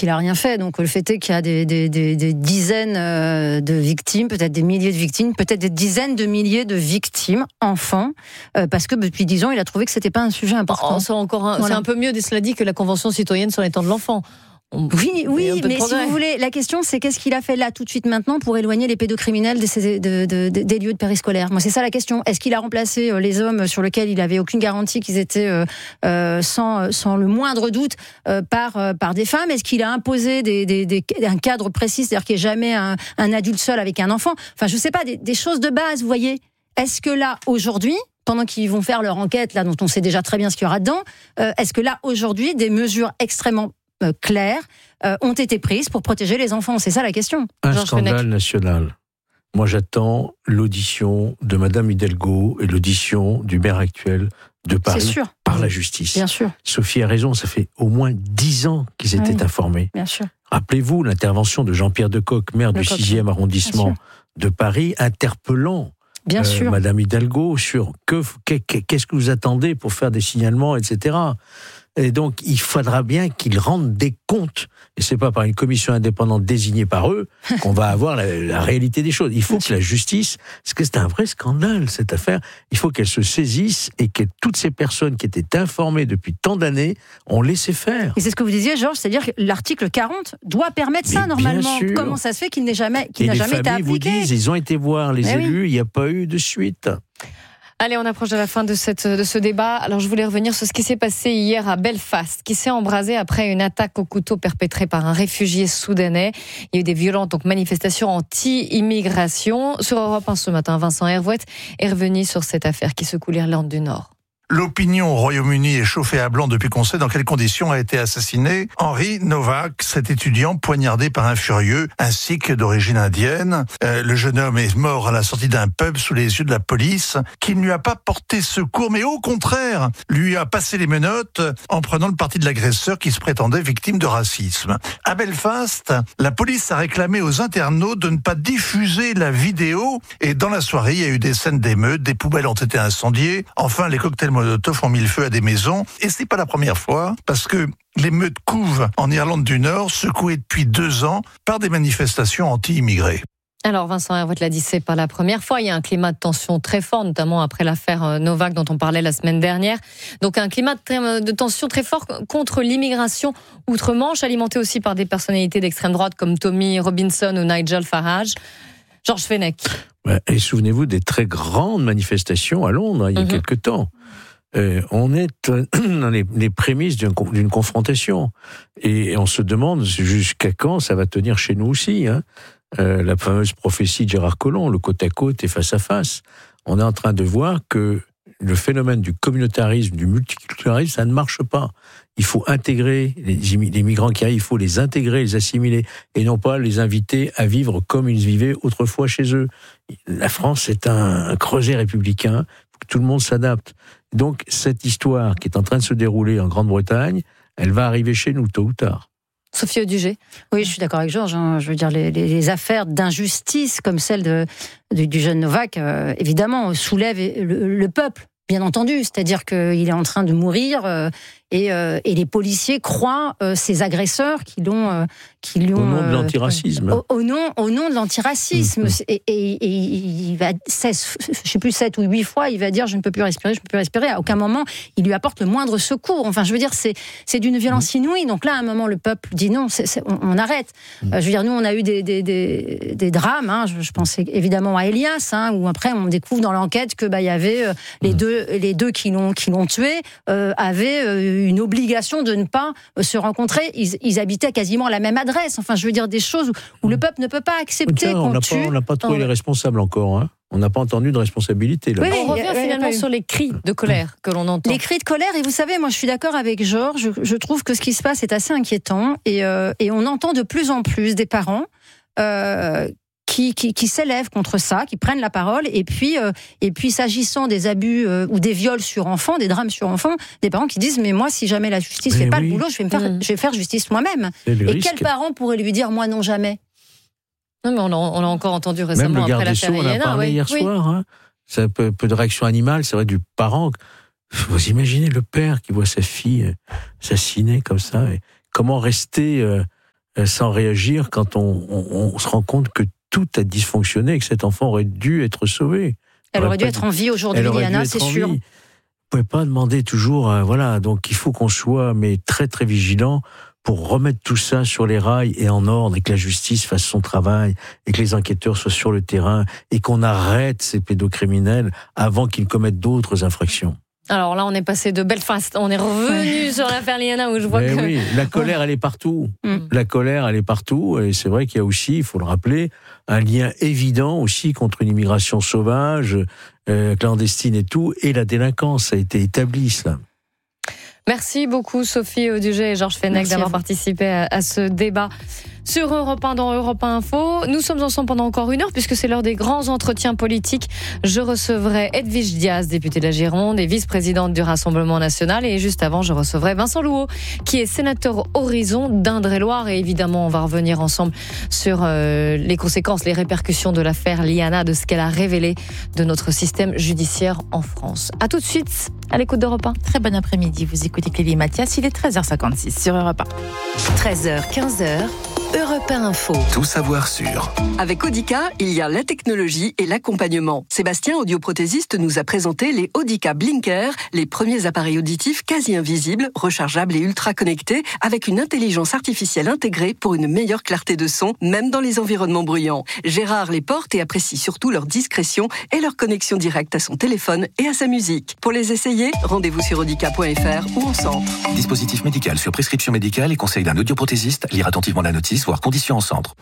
qu'il a rien fait. Donc le fait est qu'il y a des dizaines de victimes, peut-être des milliers de victimes, peut-être des dizaines de milliers de victimes, enfants, parce que depuis 10 ans, il a trouvé que c'était pas un sujet important. C'est un peu mieux, cela dit, que la Convention citoyenne sur les temps de l'enfant. Oui, mais si vous voulez, la question c'est qu'est-ce qu'il a fait là tout de suite maintenant pour éloigner les pédocriminels des lieux de périscolaire. Moi c'est ça la question. Est-ce qu'il a remplacé les hommes sur lesquels il avait aucune garantie qu'ils étaient sans le moindre doute par des femmes? Est-ce qu'il a imposé un cadre précis, c'est-à-dire qu'il n'y ait jamais un adulte seul avec un enfant? Enfin je sais pas, des choses de base, vous voyez. Est-ce que là aujourd'hui, pendant qu'ils vont faire leur enquête là dont on sait déjà très bien ce qu'il y aura dedans, est-ce que là aujourd'hui des mesures extrêmement claires ont été prises pour protéger les enfants? C'est ça la question. Un scandale national. Moi, j'attends l'audition de Madame Hidalgo et l'audition du maire actuel de Paris par la justice. Bien sûr. Sophie a raison, ça fait au moins 10 ans qu'ils étaient informés. Bien sûr. Rappelez-vous l'intervention de Jean-Pierre Decoq, maire du 6e arrondissement de Paris, interpellant Madame Hidalgo sur qu'est-ce que vous attendez pour faire des signalements, etc. Et donc, il faudra bien qu'ils rendent des comptes. Et c'est pas par une commission indépendante désignée par eux qu'on va avoir la réalité des choses. Il faut que la justice, parce que c'est un vrai scandale, cette affaire, il faut qu'elle se saisisse et que toutes ces personnes qui étaient informées depuis tant d'années ont laissé faire. Et c'est ce que vous disiez, Georges, c'est-à-dire que l'article 40 doit permettre ça, normalement. Comment ça se fait qu'il n'a jamais été appliqué? Les familles vous disent, ils ont été voir les élus, il n'y a pas eu de suite. Allez, on approche de la fin de ce débat. Alors, je voulais revenir sur ce qui s'est passé hier à Belfast, qui s'est embrasé après une attaque au couteau perpétrée par un réfugié soudanais. Il y a eu des violentes manifestations anti-immigration. Sur Europe 1 ce matin, Vincent Hervouet est revenu sur cette affaire qui secoue l'Irlande du Nord. L'opinion au Royaume-Uni est chauffée à blanc depuis qu'on sait dans quelles conditions a été assassiné Henry Novak, cet étudiant poignardé par un furieux, un sikh d'origine indienne. Le jeune homme est mort à la sortie d'un pub sous les yeux de la police, qui ne lui a pas porté secours, mais au contraire, lui a passé les menottes en prenant le parti de l'agresseur qui se prétendait victime de racisme. À Belfast, la police a réclamé aux internautes de ne pas diffuser la vidéo, et dans la soirée, il y a eu des scènes d'émeutes, des poubelles ont été incendiées, enfin les cocktails Molotov ont mis le feu à des maisons, et c'est pas la première fois, parce que l'émeute couve en Irlande du Nord, secouée depuis 2 ans par des manifestations anti-immigrés. Alors Vincent Hervouet l'a dit, c'est pas la première fois. Il y a un climat de tension très fort, notamment après l'affaire Novak dont on parlait la semaine dernière. Donc un climat de tension très fort contre l'immigration outre-Manche, alimenté aussi par des personnalités d'extrême droite comme Tommy Robinson ou Nigel Farage. Georges Fenech. Et souvenez-vous des très grandes manifestations à Londres, il y a quelque temps. On est dans les prémices d'une confrontation. Et on se demande jusqu'à quand ça va tenir chez nous aussi. La fameuse prophétie de Gérard Collomb, le côte à côte et face à face. On est en train de voir que le phénomène du communautarisme, du multiculturalisme, ça ne marche pas. Il faut intégrer les migrants qui arrivent, il faut les intégrer, les assimiler, et non pas les inviter à vivre comme ils vivaient autrefois chez eux. La France est un creuset républicain, il faut que tout le monde s'adapte. Donc cette histoire qui est en train de se dérouler en Grande-Bretagne, elle va arriver chez nous tôt ou tard. Sophie Audugé. Oui, je suis d'accord avec Georges. Je veux dire, les affaires d'injustice comme celle du jeune Novak, évidemment, soulèvent le peuple. Bien entendu, c'est-à-dire qu'il est en train de mourir et les policiers croient ces agresseurs qui l'ont au nom de l'antiracisme. Au nom de l'antiracisme. Et il va, je sais plus, 7 ou 8 fois, il va dire je ne peux plus respirer. À aucun moment, il lui apporte le moindre secours. Enfin, je veux dire, c'est d'une violence inouïe. Donc là, à un moment, le peuple dit non, on arrête. Je veux dire, nous, on a eu des drames. Je pensais évidemment à Elias, où après, on découvre dans l'enquête que il y avait les deux qui l'ont tué avaient une obligation de ne pas se rencontrer. Ils habitaient quasiment à la même adresse. Enfin, je veux dire des choses où le peuple ne peut pas accepter qu'on tue. On n'a pas trouvé les responsables encore. On n'a pas entendu de responsabilité. Là. Oui, on revient finalement sur les cris de colère que l'on entend. Les cris de colère, et vous savez, moi je suis d'accord avec Georges, je trouve que ce qui se passe est assez inquiétant, et on entend de plus en plus des parents qui s'élèvent contre ça, qui prennent la parole, et puis s'agissant des abus ou des viols sur enfants, des drames sur enfants, des parents qui disent mais moi si jamais la justice fait pas le boulot, je vais faire justice moi-même. Et quel parent pourrait lui dire moi non jamais? Non, mais on l'a encore entendu récemment après l'affaire Sceaux, on a parlé hier soir. C'est un peu de réaction animale, c'est vrai, du parent. Vous imaginez le père qui voit sa fille assassinée comme ça. Et comment rester sans réagir quand on se rend compte que tout a dysfonctionné et que cet enfant aurait dû être sauvé. Elle aurait dû être en vie aujourd'hui, Liana, c'est sûr. Vous ne pouvez pas demander toujours, voilà, donc il faut qu'on soit très très vigilant pour remettre tout ça sur les rails et en ordre, et que la justice fasse son travail, et que les enquêteurs soient sur le terrain, et qu'on arrête ces pédocriminels avant qu'ils commettent d'autres infractions. Alors là, on est passé de Belfast, on est revenu sur l'affaire Liana où je vois que... Oui, la colère, elle est partout. La colère, elle est partout. Et c'est vrai qu'il y a aussi, il faut le rappeler, un lien évident aussi contre une immigration sauvage, clandestine et tout, et la délinquance. Ça a été établi, cela. Merci beaucoup Sophie Audugé et Georges Fenech d'avoir participé à ce débat sur Europe 1 dans Europe 1 Info. Nous sommes ensemble pendant encore 1 heure puisque c'est l'heure des grands entretiens politiques. Je recevrai Edwige Diaz, députée de la Gironde et vice-présidente du Rassemblement National. Et juste avant, je recevrai Vincent Louot, qui est sénateur Horizon d'Indre-et-Loire. Et évidemment, on va revenir ensemble sur les conséquences, les répercussions de l'affaire Liana, de ce qu'elle a révélé de notre système judiciaire en France. À tout de suite, à l'écoute d'Europe 1. Très bon après-midi, vous écoutez Clélie Mathias, il est 13h56 sur Europe 1. 13h, 15h, Europe 1 Info. Tout savoir sur. Avec Audica, il y a la technologie et l'accompagnement. Sébastien, audioprothésiste, nous a présenté les Audica Blinker, les premiers appareils auditifs quasi invisibles, rechargeables et ultra connectés, avec une intelligence artificielle intégrée pour une meilleure clarté de son, même dans les environnements bruyants. Gérard les porte et apprécie surtout leur discrétion et leur connexion directe à son téléphone et à sa musique. Pour les essayer, rendez-vous sur audica.fr ou en centre. Dispositif médical sur prescription médicale et conseil d'un audioprothésiste. Lire attentivement la notice, voire conditions en centre.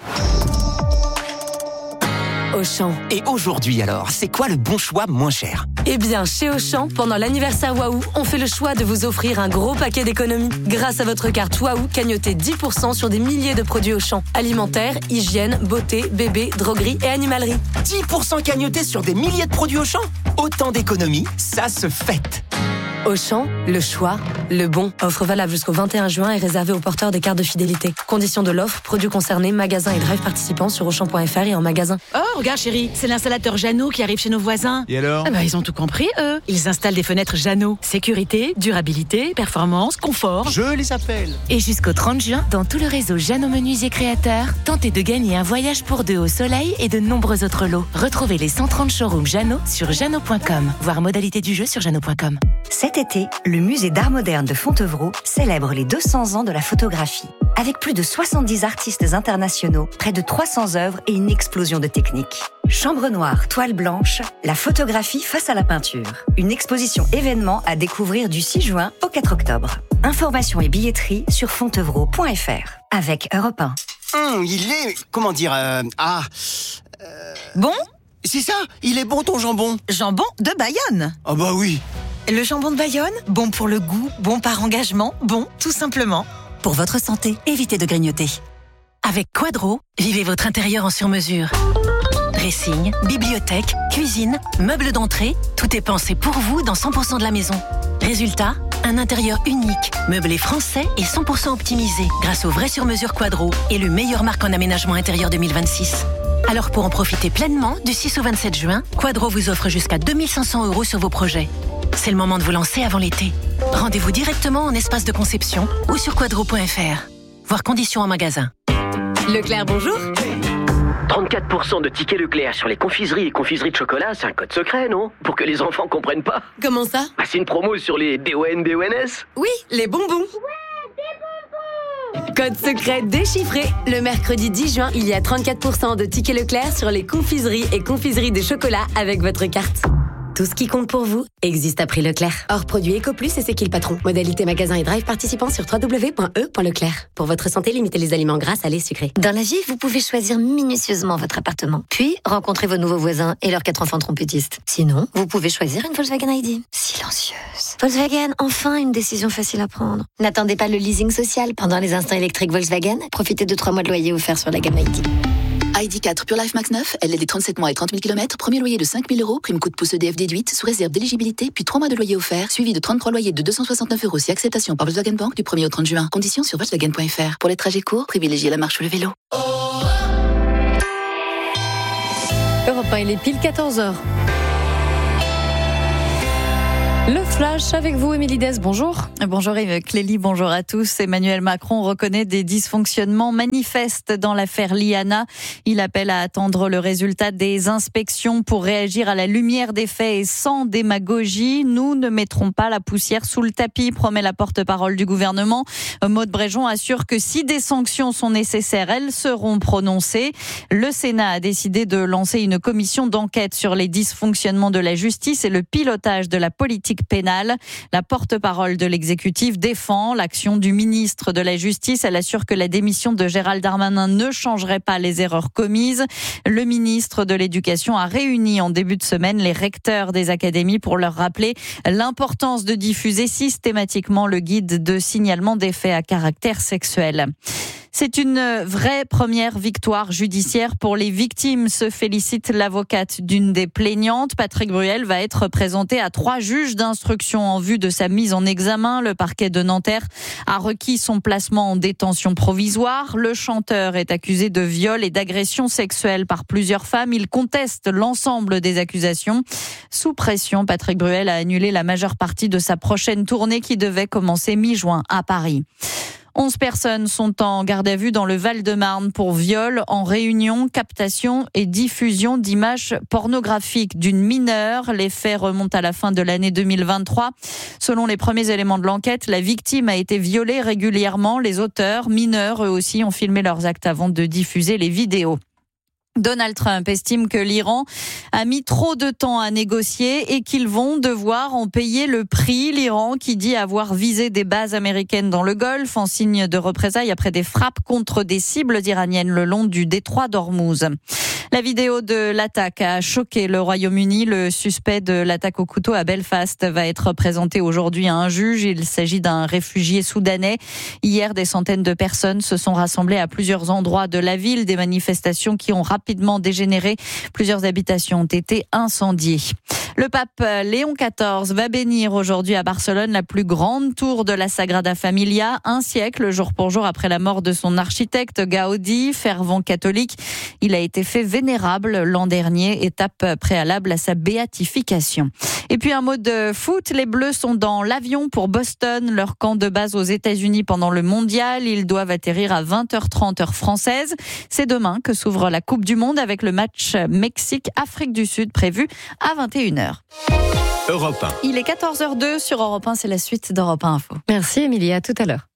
Auchan. Et aujourd'hui alors, c'est quoi le bon choix moins cher ? Eh bien, chez Auchan, pendant l'anniversaire Waouh, on fait le choix de vous offrir un gros paquet d'économies. Grâce à votre carte Waouh, cagnotez 10% sur des milliers de produits Auchan. Alimentaire, hygiène, beauté, bébé, droguerie et animalerie. 10% cagnotés sur des milliers de produits Auchan ? Autant d'économies, ça se fête. Auchan, le choix, le bon. Offre valable jusqu'au 21 juin et réservée aux porteurs des cartes de fidélité. Conditions de l'offre, produits concernés, magasins et drive participants sur Auchan.fr et en magasin. Oh, regarde chérie, c'est l'installateur Jeannot qui arrive chez nos voisins. Et alors ? Ils ont tout compris, eux. Ils installent des fenêtres Jeannot. Sécurité, durabilité, performance, confort. Je les appelle. Et jusqu'au 30 juin, dans tout le réseau Jeannot Menuisier Créateurs, tentez de gagner un voyage pour 2 au soleil et de nombreux autres lots. Retrouvez les 130 showrooms Jeannot sur jeannot.com. Voir modalité du jeu sur jeannot.com. Cet été, le musée d'art moderne de Fontevraud célèbre les 200 ans de la photographie. Avec plus de 70 artistes internationaux, près de 300 œuvres et une explosion de techniques. Chambre noire, toile blanche, la photographie face à la peinture. Une exposition événement à découvrir du 6 juin au 4 octobre. Informations et billetterie sur fontevraud.fr. Avec Europe 1. Il est... comment dire... Bon ? C'est ça, il est bon ton jambon. Jambon de Bayonne. Ah bah oui. Le jambon de Bayonne, bon pour le goût, bon par engagement, bon tout simplement. Pour votre santé, évitez de grignoter. Avec Quadro, vivez votre intérieur en sur-mesure. Dressing, bibliothèque, cuisine, meubles d'entrée, tout est pensé pour vous dans 100% de la maison. Résultat, un intérieur unique, meublé français et 100% optimisé grâce au vrai sur-mesure Quadro et le meilleur marque en aménagement intérieur 2026. Alors pour en profiter pleinement, du 6 au 27 juin, Quadro vous offre jusqu'à 2 500 € sur vos projets. C'est le moment de vous lancer avant l'été. Rendez-vous directement en espace de conception ou sur quadro.fr. Voir conditions en magasin. Leclerc, bonjour. 34% de tickets Leclerc sur les confiseries et confiseries de chocolat, c'est un code secret, non ? Pour que les enfants comprennent pas. Comment ça ? C'est une promo sur les DON, DONS. Oui, les bonbons. Code secret déchiffré. Le mercredi 10 juin, il y a 34% de tickets Leclerc sur les confiseries et confiseries de chocolat avec votre carte. Tout ce qui compte pour vous existe à prix Leclerc. Hors produit Ecoplus et c'est qui le patron. Modalité magasin et drive participant sur www.e.leclerc. Pour votre santé, limitez les aliments gras, salés, sucrés. Dans la vie, vous pouvez choisir minutieusement votre appartement. Puis, rencontrer vos nouveaux voisins et leurs 4 enfants trompettistes. Sinon, vous pouvez choisir une Volkswagen ID. Silencieuse. Volkswagen, enfin une décision facile à prendre. N'attendez pas le leasing social. Pendant les instants électriques Volkswagen, profitez de 3 mois de loyer offerts sur la gamme ID. ID4 Pure Life Max 9, LLD 37 mois et 30 000 km, premier loyer de 5 000 €, prime coup de pouce EDF déduite, sous réserve d'éligibilité, puis 3 mois de loyer offert, suivi de 33 loyers de 269 € si acceptation par Volkswagen Bank du 1er au 30 juin. Conditions sur Volkswagen.fr. Pour les trajets courts, privilégiez la marche ou le vélo. Europe 1, il est pile 14h. Le flash avec vous, Émilie Dès, bonjour. Bonjour Clélie, bonjour à tous. Emmanuel Macron reconnaît des dysfonctionnements manifestes dans l'affaire Liana. Il appelle à attendre le résultat des inspections pour réagir à la lumière des faits et sans démagogie. Nous ne mettrons pas la poussière sous le tapis, promet la porte-parole du gouvernement. Maude Bréjon assure que si des sanctions sont nécessaires, elles seront prononcées. Le Sénat a décidé de lancer une commission d'enquête sur les dysfonctionnements de la justice et le pilotage de la politique pénale. La porte-parole de l'exécutif défend l'action du ministre de la Justice. Elle assure que la démission de Gérald Darmanin ne changerait pas les erreurs commises. Le ministre de l'Éducation a réuni en début de semaine les recteurs des académies pour leur rappeler l'importance de diffuser systématiquement le guide de signalement des faits à caractère sexuel. C'est une vraie première victoire judiciaire pour les victimes, se félicite l'avocate d'une des plaignantes. Patrick Bruel va être présenté à 3 juges d'instruction en vue de sa mise en examen. Le parquet de Nanterre a requis son placement en détention provisoire. Le chanteur est accusé de viol et d'agression sexuelle par plusieurs femmes. Il conteste l'ensemble des accusations. Sous pression, Patrick Bruel a annulé la majeure partie de sa prochaine tournée qui devait commencer mi-juin à Paris. 11 personnes sont en garde à vue dans le Val-de-Marne pour viol en réunion, captation et diffusion d'images pornographiques d'une mineure. Les faits remontent à la fin de l'année 2023. Selon les premiers éléments de l'enquête, la victime a été violée régulièrement. Les auteurs, mineurs eux aussi, ont filmé leurs actes avant de diffuser les vidéos. Donald Trump estime que l'Iran a mis trop de temps à négocier et qu'ils vont devoir en payer le prix. L'Iran qui dit avoir visé des bases américaines dans le Golfe en signe de représailles après des frappes contre des cibles iraniennes le long du détroit d'Ormuz. La vidéo de l'attaque a choqué le Royaume-Uni. Le suspect de l'attaque au couteau à Belfast va être présenté aujourd'hui à un juge. Il s'agit d'un réfugié soudanais. Hier, des centaines de personnes se sont rassemblées à plusieurs endroits de la ville. Des manifestations qui ont rapidement dégénéré. Plusieurs habitations ont été incendiées. Le pape Léon XIV va bénir aujourd'hui à Barcelone la plus grande tour de la Sagrada Familia, un siècle jour pour jour après la mort de son architecte Gaudi, fervent catholique. Il a été fait vénérable l'an dernier, étape préalable à sa béatification. Et puis un mot de foot, les Bleus sont dans l'avion pour Boston, leur camp de base aux États-Unis pendant le mondial. Ils doivent atterrir à 20h30 heure française. C'est demain que s'ouvre la Coupe du Monde avec le match Mexique-Afrique du Sud prévu à 21h. Europe 1. Il est 14h02 sur Europe 1, c'est la suite d'Europe 1 Info. Merci Émilie, à tout à l'heure.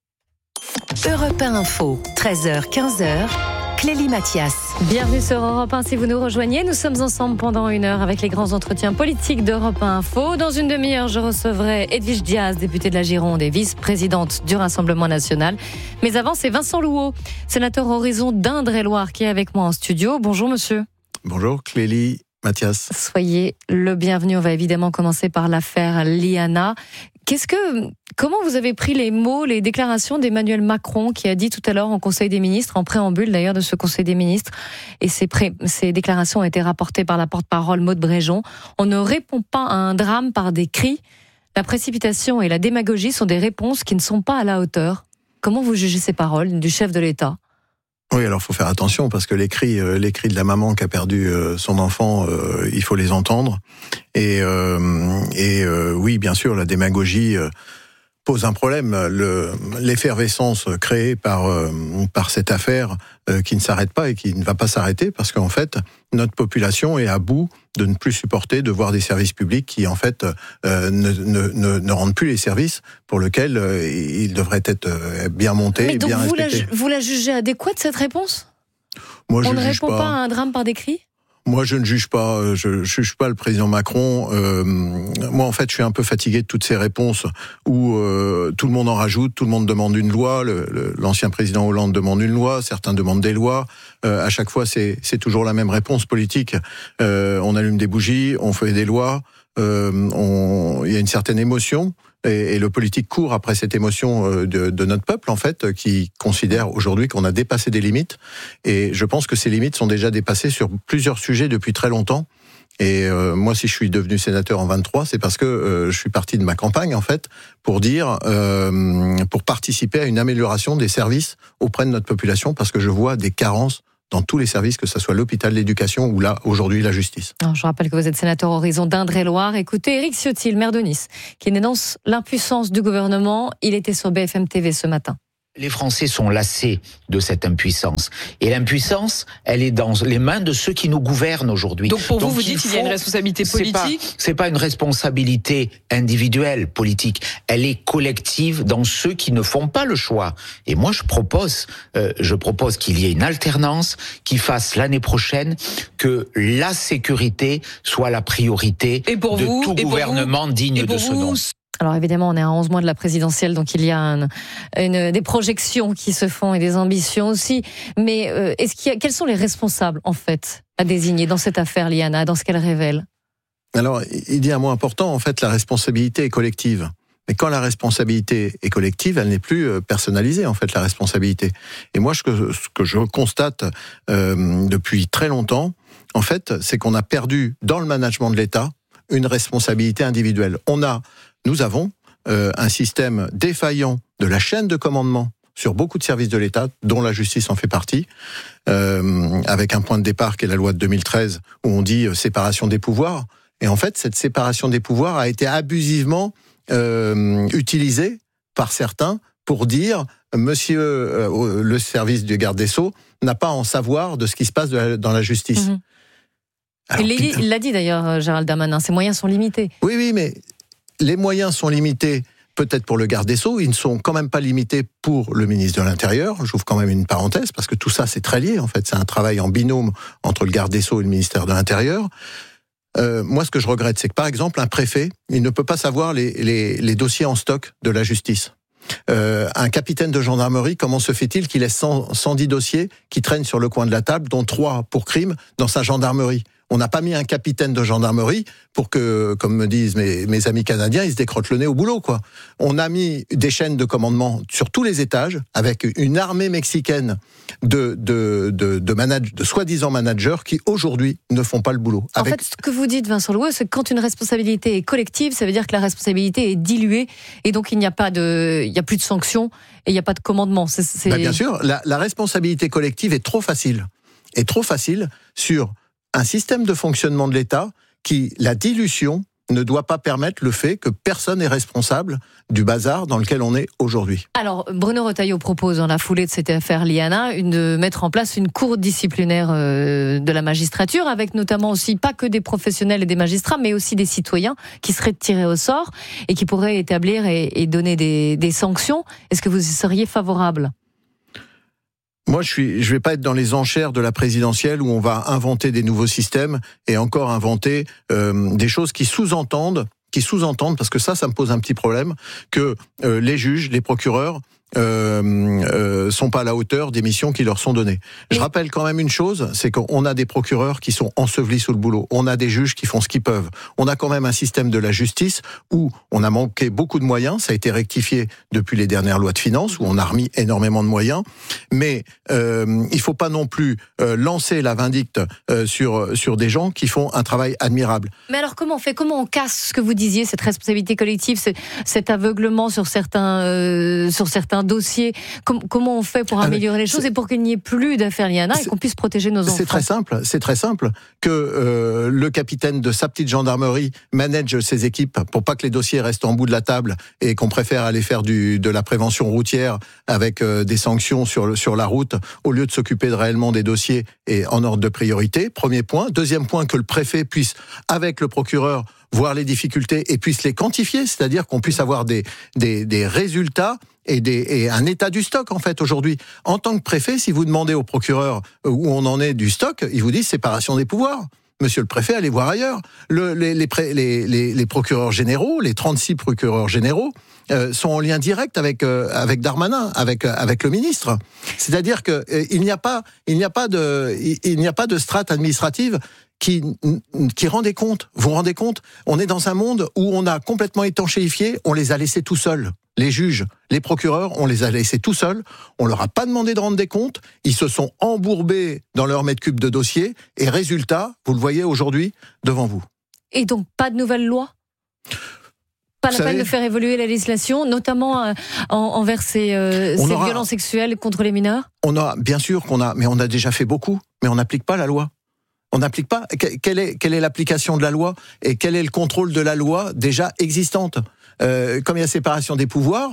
Europe 1 Info, 13h, 15h. Clélie Mathias. Bienvenue sur Europe 1 si vous nous rejoignez. Nous sommes ensemble pendant 1 heure avec les grands entretiens politiques d'Europe 1 Info. Dans une demi-heure, je recevrai Edwige Diaz, députée de la Gironde et vice-présidente du Rassemblement National. Mais avant, c'est Vincent Louot, sénateur Horizon d'Indre-et-Loire, qui est avec moi en studio. Bonjour monsieur. Bonjour Clélie Mathias. Soyez le bienvenu. On va évidemment commencer par l'affaire Liana. Comment vous avez pris les mots, les déclarations d'Emmanuel Macron qui a dit tout à l'heure en Conseil des ministres, en préambule d'ailleurs de ce Conseil des ministres, et ces déclarations ont été rapportées par la porte-parole Maude Bréjon. On ne répond pas à un drame par des cris. La précipitation et la démagogie sont des réponses qui ne sont pas à la hauteur. Comment vous jugez ces paroles du chef de l'État ? Oui, alors faut faire attention parce que les cris de la maman qui a perdu son enfant, il faut les entendre. Et oui, bien sûr, la démagogie pose un problème. L'effervescence créée par cette affaire qui ne s'arrête pas et qui ne va pas s'arrêter parce qu'en fait, notre population est à bout de ne plus supporter de voir des services publics qui, en fait, ne rendent plus les services pour lesquels ils devraient être bien montés et bien respectés. Vous la jugez adéquate, cette réponse ? Moi, On ne répond pas à un drame par des cris ? Moi, je ne juge pas. Je juge pas le président Macron. Moi, en fait, je suis un peu fatigué de toutes ces réponses où tout le monde en rajoute, tout le monde demande une loi. L'ancien président Hollande demande une loi, certains demandent des lois. À chaque fois, c'est toujours la même réponse politique. On allume des bougies, on fait des lois. Il y a une certaine émotion. Et le politique court après cette émotion de notre peuple, en fait, qui considère aujourd'hui qu'on a dépassé des limites. Et je pense que ces limites sont déjà dépassées sur plusieurs sujets depuis très longtemps. Et moi, si je suis devenu sénateur en 23, c'est parce que je suis parti de ma campagne, en fait, pour participer à une amélioration des services auprès de notre population, parce que je vois des carences dans tous les services, que ce soit l'hôpital, l'éducation ou là, aujourd'hui, la justice. Alors, je rappelle que vous êtes sénateur Horizon d'Indre-et-Loire. Écoutez Éric Ciotti, le maire de Nice, qui dénonce l'impuissance du gouvernement. Il était sur BFM TV ce matin. Les Français sont lassés de cette impuissance. Et l'impuissance, elle est dans les mains de ceux qui nous gouvernent aujourd'hui. Donc pour vous dites qu'il y a une responsabilité politique ? C'est pas une responsabilité individuelle, politique. Elle est collective dans ceux qui ne font pas le choix. Et moi, je propose qu'il y ait une alternance, qui fasse l'année prochaine que la sécurité soit la priorité de tout gouvernement digne de ce nom. Alors évidemment, on est à 11 mois de la présidentielle, donc il y a des projections qui se font et des ambitions aussi. Mais quels sont les responsables, en fait, à désigner dans cette affaire, Liana, dans ce qu'elle révèle ? Alors, il dit un mot important, en fait, la responsabilité est collective. Mais quand la responsabilité est collective, elle n'est plus personnalisée, en fait, la responsabilité. Et moi, ce que je constate depuis très longtemps, en fait, c'est qu'on a perdu, dans le management de l'État, une responsabilité individuelle. Nous avons un système défaillant de la chaîne de commandement sur beaucoup de services de l'État, dont la justice en fait partie, avec un point de départ qui est la loi de 2013, où on dit séparation des pouvoirs. Et en fait, cette séparation des pouvoirs a été abusivement utilisée par certains pour dire « Monsieur, le service du garde des Sceaux n'a pas à en savoir de ce qui se passe dans la justice ». Alors, il l'a dit d'ailleurs, Gérald Darmanin, ses moyens sont limités. Oui, mais les moyens sont limités peut-être pour le garde des Sceaux, ils ne sont quand même pas limités pour le ministre de l'Intérieur. J'ouvre quand même une parenthèse, parce que tout ça c'est très lié, en fait, c'est un travail en binôme entre le garde des Sceaux et le ministère de l'Intérieur. Moi, ce que je regrette, c'est que par exemple, un préfet, il ne peut pas savoir les dossiers en stock de la justice. Un capitaine de gendarmerie, comment se fait-il qu'il ait 110 dossiers qui traînent sur le coin de la table, dont 3 pour crime, dans sa gendarmerie ? On n'a pas mis un capitaine de gendarmerie pour que, comme me disent mes amis canadiens, ils se décrottent le nez au boulot, quoi. On a mis des chaînes de commandement sur tous les étages, avec une armée mexicaine de soi-disant managers qui, aujourd'hui, ne font pas le boulot. En fait, ce que vous dites, Vincent Loueux, c'est que quand une responsabilité est collective, ça veut dire que la responsabilité est diluée, et donc il n'y a plus de sanctions, et il n'y a pas de commandement. Bien sûr, la responsabilité collective est trop facile. Sur un système de fonctionnement de l'État qui, la dilution, ne doit pas permettre le fait que personne n'est responsable du bazar dans lequel on est aujourd'hui. Alors, Bruno Retailleau propose, dans la foulée de cette affaire Liana, de mettre en place une cour disciplinaire de la magistrature, avec notamment aussi pas que des professionnels et des magistrats, mais aussi des citoyens qui seraient tirés au sort et qui pourraient établir et donner des sanctions. Est-ce que vous y seriez favorable ? Moi, je vais pas être dans les enchères de la présidentielle où on va inventer des nouveaux systèmes et encore inventer des choses qui sous-entendent, parce que ça me pose un petit problème, que les juges, les procureurs sont pas à la hauteur des missions qui leur sont données. Je rappelle quand même une chose, c'est qu'on a des procureurs qui sont ensevelis sous le boulot, on a des juges qui font ce qu'ils peuvent, on a quand même un système de la justice où on a manqué beaucoup de moyens, ça a été rectifié depuis les dernières lois de finances, où on a remis énormément de moyens, mais il faut pas non plus lancer la vindicte sur des gens qui font un travail admirable. Mais alors comment on casse ce que vous disiez, cette responsabilité collective, cet aveuglement sur certains dossiers, comment on fait pour améliorer les choses et pour qu'il n'y ait plus d'affaires Liana et qu'on puisse protéger nos enfants? C'est très simple que le capitaine de sa petite gendarmerie manage ses équipes pour pas que les dossiers restent en bout de la table et qu'on préfère aller faire de la prévention routière avec des sanctions sur la route au lieu de s'occuper réellement des dossiers et en ordre de priorité. Premier point. Deuxième point, que le préfet puisse, avec le procureur, voir les difficultés et puisse les quantifier, c'est-à-dire qu'on puisse avoir des résultats et un état du stock, en fait, aujourd'hui. En tant que préfet, si vous demandez au procureur où on en est du stock, il vous dit séparation des pouvoirs. Monsieur le préfet, allez voir ailleurs. Les procureurs généraux, les 36 procureurs généraux, sont en lien direct avec Darmanin, avec le ministre. C'est-à-dire que il n'y a pas de strate administrative qui rendait compte. Vous vous rendez compte? On est dans un monde où on a complètement étanchéifié, on les a laissés tout seuls. Les juges, les procureurs, on les a laissés tout seuls. On leur a pas demandé de rendre des comptes. Ils se sont embourbés dans leur mètre cube de dossiers. Et résultat, vous le voyez aujourd'hui devant vous. Et donc, pas de nouvelle loi ? Pas la peine de faire évoluer la législation, notamment envers ces violences sexuelles contre les mineurs ? Bien sûr mais on a déjà fait beaucoup. mais on n'applique pas la loi. On n'applique pas. Quelle est l'application de la loi et quel est le contrôle de la loi déjà existante ? Comme il y a séparation des pouvoirs,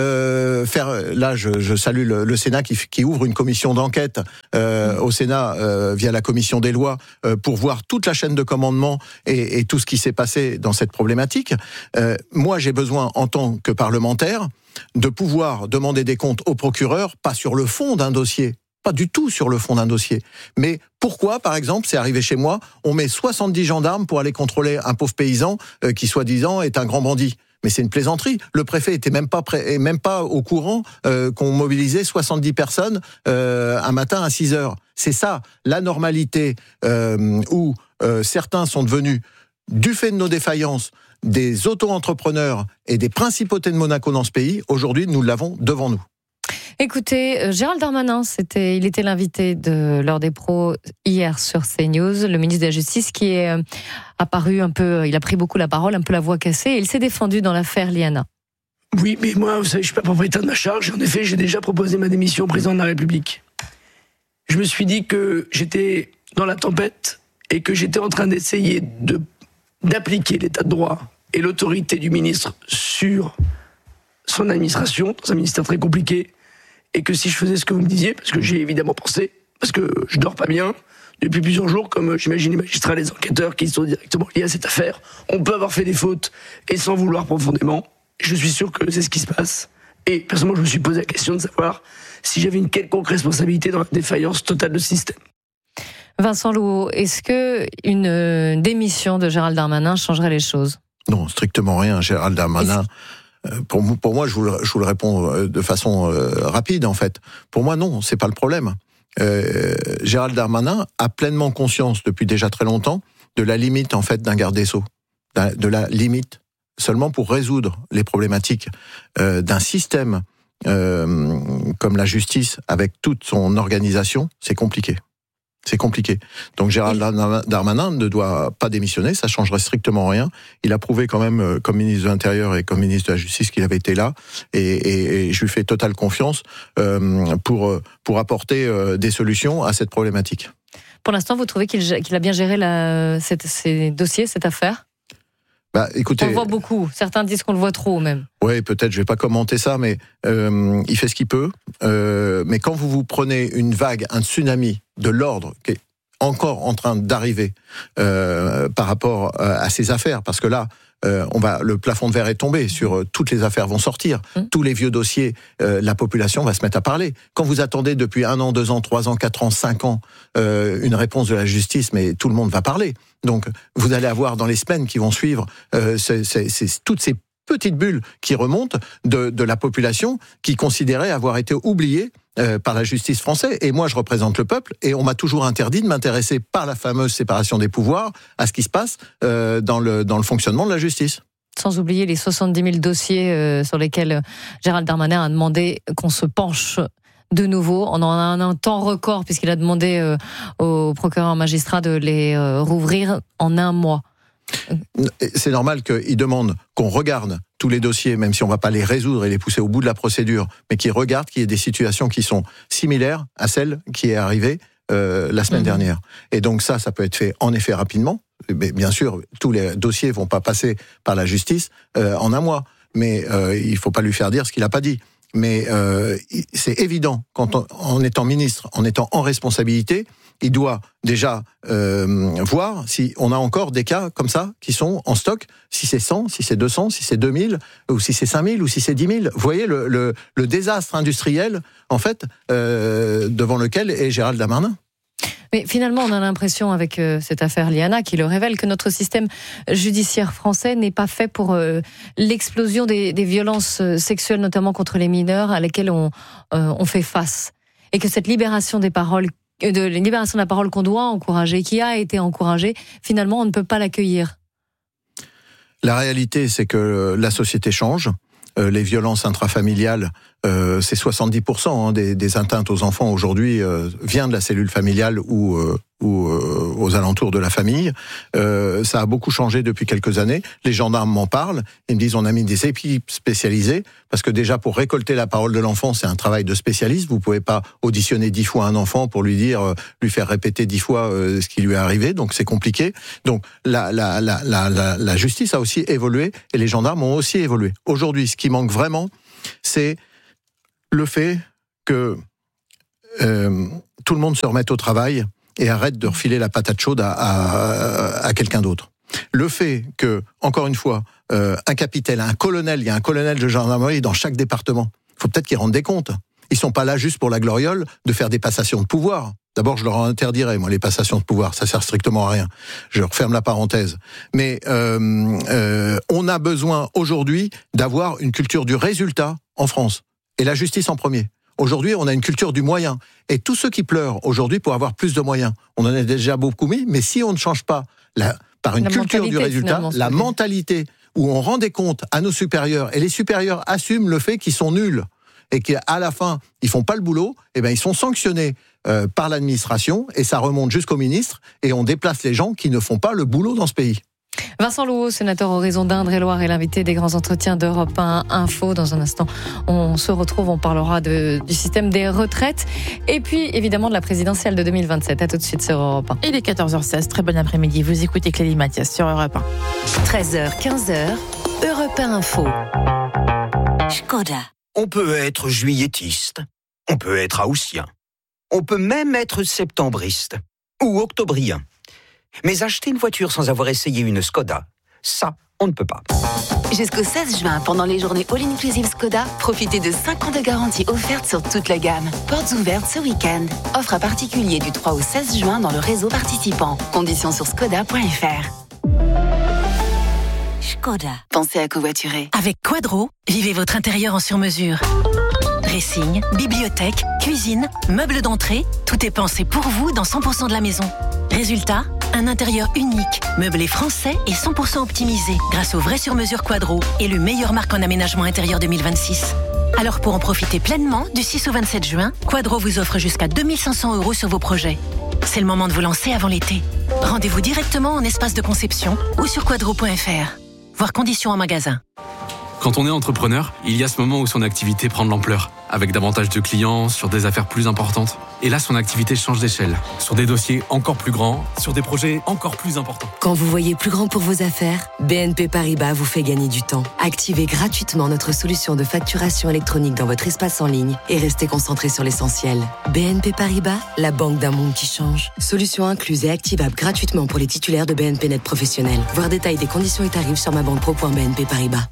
là je salue le Sénat qui ouvre une commission d'enquête au Sénat via la commission des lois pour voir toute la chaîne de commandement et tout ce qui s'est passé dans cette problématique. Moi j'ai besoin en tant que parlementaire de pouvoir demander des comptes au procureur, pas sur le fond d'un dossier. Pas du tout sur le fond d'un dossier. Mais pourquoi, par exemple, c'est arrivé chez moi, on met 70 gendarmes pour aller contrôler un pauvre paysan qui, soi-disant, est un grand bandit. Mais c'est une plaisanterie. Le préfet était même pas au courant qu'on mobilisait 70 personnes un matin à 6 heures. C'est ça, la normalité où certains sont devenus, du fait de nos défaillances, des auto-entrepreneurs et des principautés de Monaco dans ce pays. Aujourd'hui, nous l'avons devant nous. Écoutez, Gérald Darmanin, il était l'invité de l'heure des pros hier sur CNews, le ministre de la Justice qui est apparu un peu, il a pris beaucoup la parole, un peu la voix cassée, et il s'est défendu dans l'affaire Liana. Oui, mais moi, vous savez, je suis pas propriétaire de ma charge. En effet, j'ai déjà proposé ma démission au président de la République. Je me suis dit que j'étais dans la tempête et que j'étais en train d'essayer d'appliquer l'état de droit et l'autorité du ministre sur son administration, dans un ministère très compliqué, et que si je faisais ce que vous me disiez, parce que j'ai évidemment pensé, parce que je dors pas bien depuis plusieurs jours, comme j'imagine les magistrats, les enquêteurs qui sont directement liés à cette affaire, on peut avoir fait des fautes et sans vouloir profondément. Je suis sûr que c'est ce qui se passe. Et personnellement, je me suis posé la question de savoir si j'avais une quelconque responsabilité dans la défaillance totale de ce système. Vincent Louot, est-ce que une démission de Gérald Darmanin changerait les choses ? Non, strictement rien. Gérald Darmanin... Pour moi, je vous le réponds de façon rapide, en fait. Pour moi, non, c'est pas le problème. Gérald Darmanin a pleinement conscience, depuis déjà très longtemps, de la limite, en fait, d'un garde des Sceaux. De la limite, seulement pour résoudre les problématiques d'un système comme la justice, avec toute son organisation, c'est compliqué. C'est compliqué. Donc Gérald Darmanin ne doit pas démissionner, ça changerait strictement rien. Il a prouvé quand même, comme ministre de l'Intérieur et comme ministre de la Justice, qu'il avait été là, et je lui fais totale confiance pour apporter des solutions à cette problématique. Pour l'instant, vous trouvez qu'il a bien géré ces dossiers, cette affaire ? Écoutez, on le voit beaucoup. Certains disent qu'on le voit trop, même. Oui, peut-être, je vais pas commenter ça, mais il fait ce qu'il peut. Mais quand vous prenez une vague, un tsunami de l'ordre qui est encore en train d'arriver par rapport à ces affaires, parce que là, le plafond de verre est tombé sur toutes les affaires vont sortir, tous les vieux dossiers, la population va se mettre à parler. Quand vous attendez depuis 1 an, 2 ans, 3 ans, 4 ans, 5 ans une réponse de la justice, mais tout le monde va parler. Donc vous allez avoir dans les semaines qui vont suivre toutes ces petites bulles qui remontent de la population qui considérait avoir été oubliée par la justice française. Et moi, je représente le peuple, et on m'a toujours interdit de m'intéresser par la fameuse séparation des pouvoirs à ce qui se passe dans le fonctionnement de la justice. Sans oublier les 70 000 dossiers sur lesquels Gérald Darmanin a demandé qu'on se penche de nouveau. On en a un temps record, puisqu'il a demandé au procureur magistrat de les rouvrir en 1 mois. C'est normal qu'il demande qu'on regarde tous les dossiers, même si on ne va pas les résoudre et les pousser au bout de la procédure, mais qu'il regarde qu'il y ait des situations qui sont similaires à celle qui est arrivée la semaine dernière. Et donc ça peut être fait en effet rapidement. Mais bien sûr, tous les dossiers ne vont pas passer par la justice en 1 mois. Mais il ne faut pas lui faire dire ce qu'il n'a pas dit. Mais c'est évident, en étant ministre, en étant en responsabilité, il doit déjà voir si on a encore des cas comme ça qui sont en stock, si c'est 100, si c'est 200, si c'est 2000, ou si c'est 5000, ou si c'est 10 000. Vous voyez le désastre industriel, en fait, devant lequel est Gérald Darmanin. Mais finalement, on a l'impression, avec cette affaire Liana, qui le révèle, que notre système judiciaire français n'est pas fait pour l'explosion des violences sexuelles, notamment contre les mineurs, à laquelle on fait face. Et que cette libération de la parole qu'on doit encourager, qui a été encouragée, finalement, on ne peut pas l'accueillir. La réalité, c'est que la société change. Les violences intrafamiliales, c'est 70% des atteintes aux enfants aujourd'hui vient de la cellule familiale ou ou aux alentours de la famille. Ça a beaucoup changé depuis quelques années. Les gendarmes m'en parlent. Ils me disent on a mis des équipes spécialisées parce que déjà pour récolter la parole de l'enfant, c'est un travail de spécialiste. Vous pouvez pas auditionner 10 fois un enfant pour lui faire répéter 10 fois ce qui lui est arrivé. Donc c'est compliqué. Donc la justice a aussi évolué et les gendarmes ont aussi évolué. Aujourd'hui, ce qui manque vraiment, c'est le fait que tout le monde se remette au travail et arrête de refiler la patate chaude à quelqu'un d'autre. Le fait que, encore une fois, un capitaine, un colonel, il y a un colonel de gendarmerie dans chaque département. Il faut peut-être qu'ils rendent des comptes. Ils sont pas là juste pour la gloriole de faire des passations de pouvoir. D'abord, je leur interdirais, moi, les passations de pouvoir. Ça sert strictement à rien. Je referme la parenthèse. Mais on a besoin aujourd'hui d'avoir une culture du résultat en France. Et la justice en premier. Aujourd'hui, on a une culture du moyen. Et tous ceux qui pleurent aujourd'hui pour avoir plus de moyens, on en a déjà beaucoup mis, mais si on ne change pas par une culture du résultat, la mentalité où on rend des comptes à nos supérieurs, et les supérieurs assument le fait qu'ils sont nuls, et qu'à la fin, ils font pas le boulot, et ben ils sont sanctionnés par l'administration, et ça remonte jusqu'au ministre, et on déplace les gens qui ne font pas le boulot dans ce pays. Vincent Louhault, sénateur Horizon d'Indre-et-Loire, est l'invité des grands entretiens d'Europe 1 Info. Dans un instant, on se retrouve, on parlera du système des retraites et puis évidemment de la présidentielle de 2027. À tout de suite sur Europe 1. Il est 14h16, très bon après-midi. Vous écoutez Clélie Mathias sur Europe 1. 13h, 15h, Europe 1 Info. Škoda. On peut être juilletiste, on peut être haussien, on peut même être septembriste ou octobrien. Mais acheter une voiture sans avoir essayé une Skoda, ça, on ne peut pas. Jusqu'au 16 juin, pendant les journées All-Inclusive Skoda, profitez de 5 ans de garantie offerte sur toute la gamme. Portes ouvertes ce week-end. Offre à particulier du 3 au 16 juin dans le réseau participant. Conditions sur skoda.fr. Škoda. Pensez à covoiturer. Avec Quadro, vivez votre intérieur en sur-mesure. Dressing, bibliothèque, cuisine, meubles d'entrée, tout est pensé pour vous dans 100% de la maison. Résultat, un intérieur unique, meublé français et 100% optimisé grâce au vrai sur-mesure Quadro, élu meilleure marque en aménagement intérieur 2026. Alors pour en profiter pleinement, du 6 au 27 juin, Quadro vous offre jusqu'à 2 500 € sur vos projets. C'est le moment de vous lancer avant l'été. Rendez-vous directement en espace de conception ou sur quadro.fr. Voir conditions en magasin. Quand on est entrepreneur, il y a ce moment où son activité prend de l'ampleur, avec davantage de clients, sur des affaires plus importantes. Et là, son activité change d'échelle, sur des dossiers encore plus grands, sur des projets encore plus importants. Quand vous voyez plus grand pour vos affaires, BNP Paribas vous fait gagner du temps. Activez gratuitement notre solution de facturation électronique dans votre espace en ligne et restez concentré sur l'essentiel. BNP Paribas, la banque d'un monde qui change. Solution incluse et activable gratuitement pour les titulaires de BNP Net Professionnel. Voir détail des conditions et tarifs sur mabanque.pro.bnp Paribas.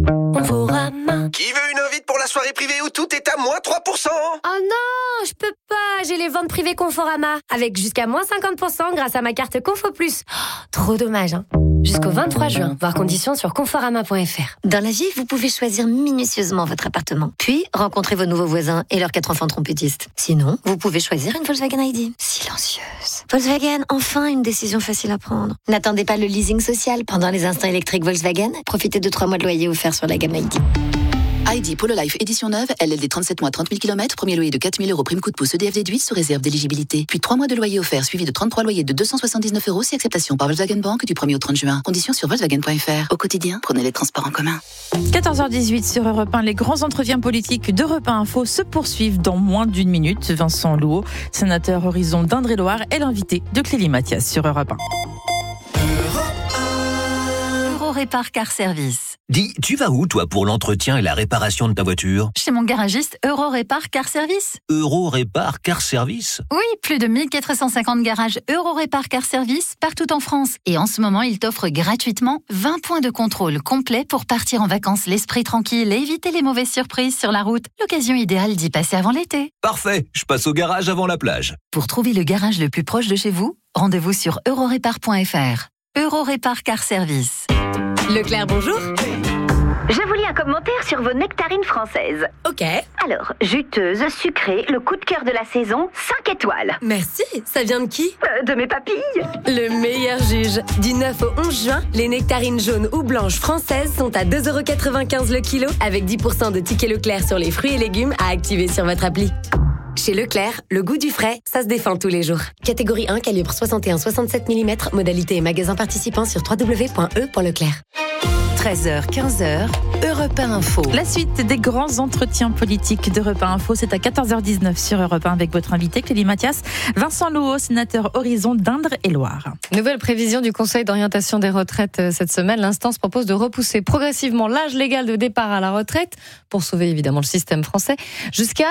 Qui veut une invite pour la soirée privée où tout est à moins 3%? Oh non, je peux pas, j'ai les ventes privées Conforama, avec jusqu'à moins 50% grâce à ma carte Confo Plus. Oh, trop dommage, hein. Jusqu'au 23 juin, voir conditions sur conforama.fr. Dans la vie, vous pouvez choisir minutieusement votre appartement, puis rencontrer vos nouveaux voisins et leurs 4 enfants trompettistes. Sinon, vous pouvez choisir une Volkswagen ID. Silencieuse. Volkswagen, enfin une décision facile à prendre. N'attendez pas le leasing social pendant les instants électriques Volkswagen. Profitez de 3 mois de loyer offerts sur la gamme ID. ID Polo Life édition neuve, LLD 37 mois 30 000 km, premier loyer de 4 000 €, prime coup de pouce EDF déduite sous réserve d'éligibilité. Puis 3 mois de loyer offert suivi de 33 loyers de 279 € si acceptation par Volkswagen Bank du 1er au 30 juin. Conditions sur Volkswagen.fr. Au quotidien, prenez les transports en commun. 14h18 sur Europe 1, les grands entretiens politiques d'Europe 1 Info se poursuivent dans moins d'une minute. Vincent Louhault, sénateur Horizon d'Indre-et-Loire, est l'invité de Clélie Mathias sur Europe 1. Eurorépar Car Service. Dis, tu vas où, toi, pour l'entretien et la réparation de ta voiture? Chez mon garagiste Eurorépar Car Service. Eurorépar Car Service? Oui, plus de 1450 garages Eurorépar Car Service partout en France. Et en ce moment, il t'offre gratuitement 20 points de contrôle complets pour partir en vacances l'esprit tranquille et éviter les mauvaises surprises sur la route. L'occasion idéale d'y passer avant l'été. Parfait, je passe au garage avant la plage. Pour trouver le garage le plus proche de chez vous, rendez-vous sur eurorépar.fr. Eurorépar Car Service. Leclerc, bonjour. Je vous lis un commentaire sur vos nectarines françaises. Ok. Alors, juteuse, sucrée, le coup de cœur de la saison, 5 étoiles. Merci, ça vient de qui? De mes papilles. Le meilleur juge. Du 9 au 11 juin, les nectarines jaunes ou blanches françaises sont à 2,95 € le kilo, avec 10% de tickets Leclerc sur les fruits et légumes à activer sur votre appli. Chez Leclerc, le goût du frais, ça se défend tous les jours. Catégorie 1, calibre 61-67 mm, modalité et magasin participant sur www.e.leclerc. 13h, 15h, Europe 1 Info. La suite des grands entretiens politiques d'Europe 1 Info, c'est à 14h19 sur Europe 1 avec votre invité Clélie Mathias, Vincent Louot, sénateur Horizon d'Indre-et-Loire. Nouvelle prévision du Conseil d'orientation des retraites cette semaine. L'instance propose de repousser progressivement l'âge légal de départ à la retraite, pour sauver évidemment le système français, jusqu'à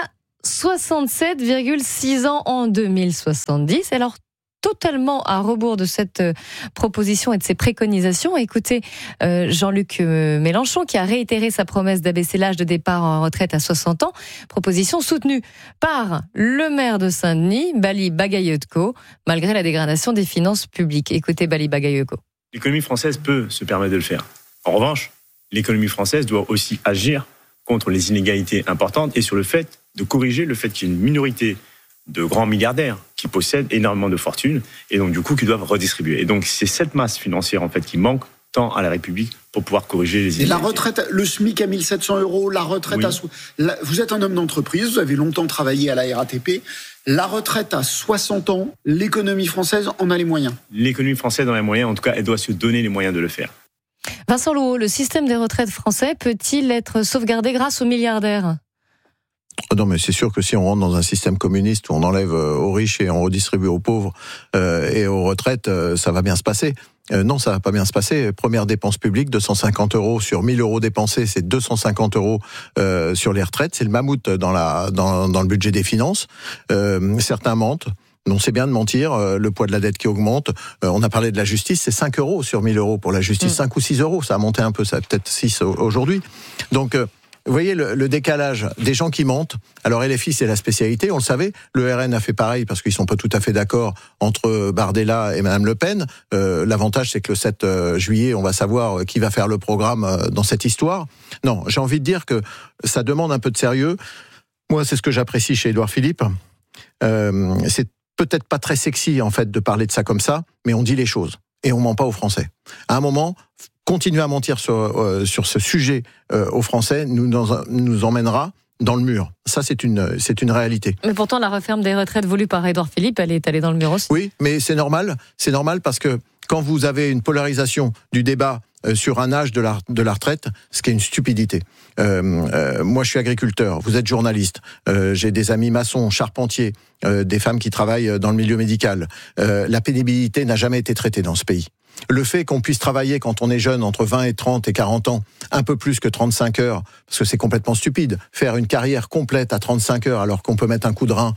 67,6 ans en 2070. Alors, totalement à rebours de cette proposition et de ses préconisations. Écoutez Jean-Luc Mélenchon qui a réitéré sa promesse d'abaisser l'âge de départ en retraite à 60 ans. Proposition soutenue par le maire de Saint-Denis, Bali Bagayoko, malgré la dégradation des finances publiques. Écoutez Bali Bagayoko. L'économie française peut se permettre de le faire. En revanche, l'économie française doit aussi agir contre les inégalités importantes et sur le fait de corriger le fait qu'il y ait une minorité de grands milliardaires qui possèdent énormément de fortune et donc du coup qui doivent redistribuer. Et donc c'est cette masse financière en fait qui manque tant à la République pour pouvoir corriger les inégalités. Et la retraite, le SMIC à 1 700 €, la retraite vous êtes un homme d'entreprise, vous avez longtemps travaillé à la RATP. La retraite à 60 ans, l'économie française en a les moyens. L'économie française en a les moyens, en tout cas elle doit se donner les moyens de le faire. Vincent Louot, le système des retraites français peut-il être sauvegardé grâce aux milliardaires ? Non, mais c'est sûr que si on rentre dans un système communiste où on enlève aux riches et on redistribue aux pauvres et aux retraites, ça va bien se passer. Non, ça va pas bien se passer. Première dépense publique, 250 € sur 1 000 € dépensés, c'est 250 € sur les retraites. C'est le mammouth dans le budget des finances. Certains mentent. Non, c'est bien de mentir, le poids de la dette qui augmente. On a parlé de la justice, c'est 5 € sur 1 000 € pour la justice, 5 ou 6 €. Ça a monté un peu, ça peut-être 6 aujourd'hui. Donc, vous voyez le décalage des gens qui mentent. Alors LFI, c'est la spécialité, on le savait. Le RN a fait pareil parce qu'ils sont pas tout à fait d'accord entre Bardella et Madame Le Pen. L'avantage, c'est que le 7 juillet, on va savoir qui va faire le programme dans cette histoire. Non, j'ai envie de dire que ça demande un peu de sérieux. Moi, c'est ce que j'apprécie chez Édouard Philippe. C'est peut-être pas très sexy, en fait, de parler de ça comme ça, mais on dit les choses. Et on ment pas aux Français. À un moment, continuer à mentir sur ce sujet aux Français nous emmènera dans le mur. Ça, c'est une réalité. Mais pourtant, la réforme des retraites voulue par Édouard Philippe, elle est allée dans le mur aussi. Oui, mais c'est normal. C'est normal parce que quand vous avez une polarisation du débat sur un âge de la retraite, ce qui est une stupidité. Moi, je suis agriculteur, vous êtes journaliste, j'ai des amis maçons, charpentiers, des femmes qui travaillent dans le milieu médical. La pénibilité n'a jamais été traitée dans ce pays. Le fait qu'on puisse travailler quand on est jeune, entre 20 et 30 et 40 ans, un peu plus que 35 heures, parce que c'est complètement stupide, faire une carrière complète à 35 heures alors qu'on peut mettre un coup de rein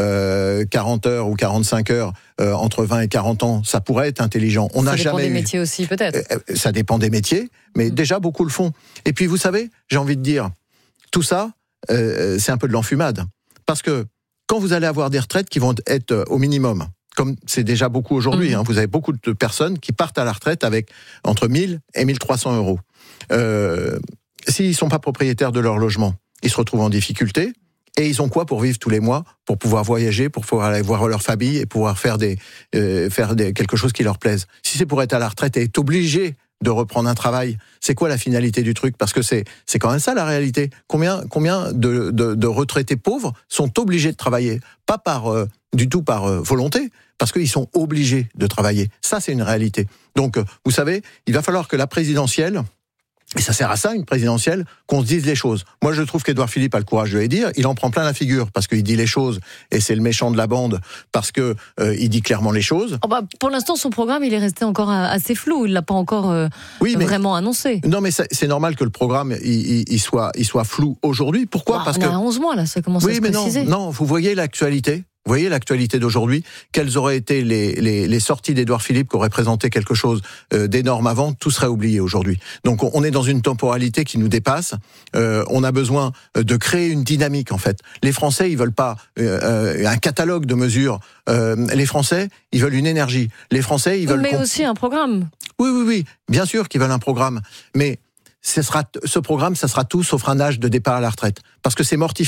40 heures ou 45 heures entre 20 et 40 ans, ça pourrait être intelligent. Ça dépend des métiers aussi, peut-être. Ça dépend des métiers, mais déjà beaucoup le font. Et puis vous savez, j'ai envie de dire, tout ça, c'est un peu de l'enfumade. Parce que quand vous allez avoir des retraites qui vont être au minimum, comme c'est déjà beaucoup aujourd'hui, vous avez beaucoup de personnes qui partent à la retraite avec entre 1000 et 1300 €. S'ils ne sont pas propriétaires de leur logement, ils se retrouvent en difficulté. Et ils ont quoi pour vivre tous les mois, pour pouvoir voyager, pour pouvoir aller voir leur famille et pouvoir faire quelque chose qui leur plaise. Si c'est pour être à la retraite et être obligé de reprendre un travail, c'est quoi la finalité du truc ? Parce que c'est quand même ça la réalité. Combien de retraités pauvres sont obligés de travailler ? Pas du tout par volonté, parce qu'ils sont obligés de travailler. Ça, c'est une réalité. Donc, vous savez, il va falloir que la présidentielle, et ça sert à ça, une présidentielle, qu'on se dise les choses. Moi, je trouve qu'Édouard Philippe a le courage de les dire. Il en prend plein la figure, parce qu'il dit les choses, et c'est le méchant de la bande, parce que il dit clairement les choses. Pour l'instant, son programme, il est resté encore assez flou. Il l'a pas encore vraiment annoncé. Non, mais c'est normal que le programme, il soit flou aujourd'hui. Pourquoi ? Parce que 11 mois, là, ça commence à se préciser. Non, vous voyez l'actualité ? Vous voyez l'actualité d'aujourd'hui, quelles auraient été les sorties d'Édouard Philippe qui auraient présenté quelque chose d'énorme avant, tout serait oublié aujourd'hui. Donc on est dans une temporalité qui nous dépasse, on a besoin de créer une dynamique en fait. Les Français, ils veulent pas un catalogue de mesures, les Français, ils veulent une énergie. Les Français, ils veulent... Mais aussi un programme. Oui, bien sûr qu'ils veulent un programme, mais ce programme, ça sera tout sauf un âge de départ à la retraite. Parce que c'est mortifère.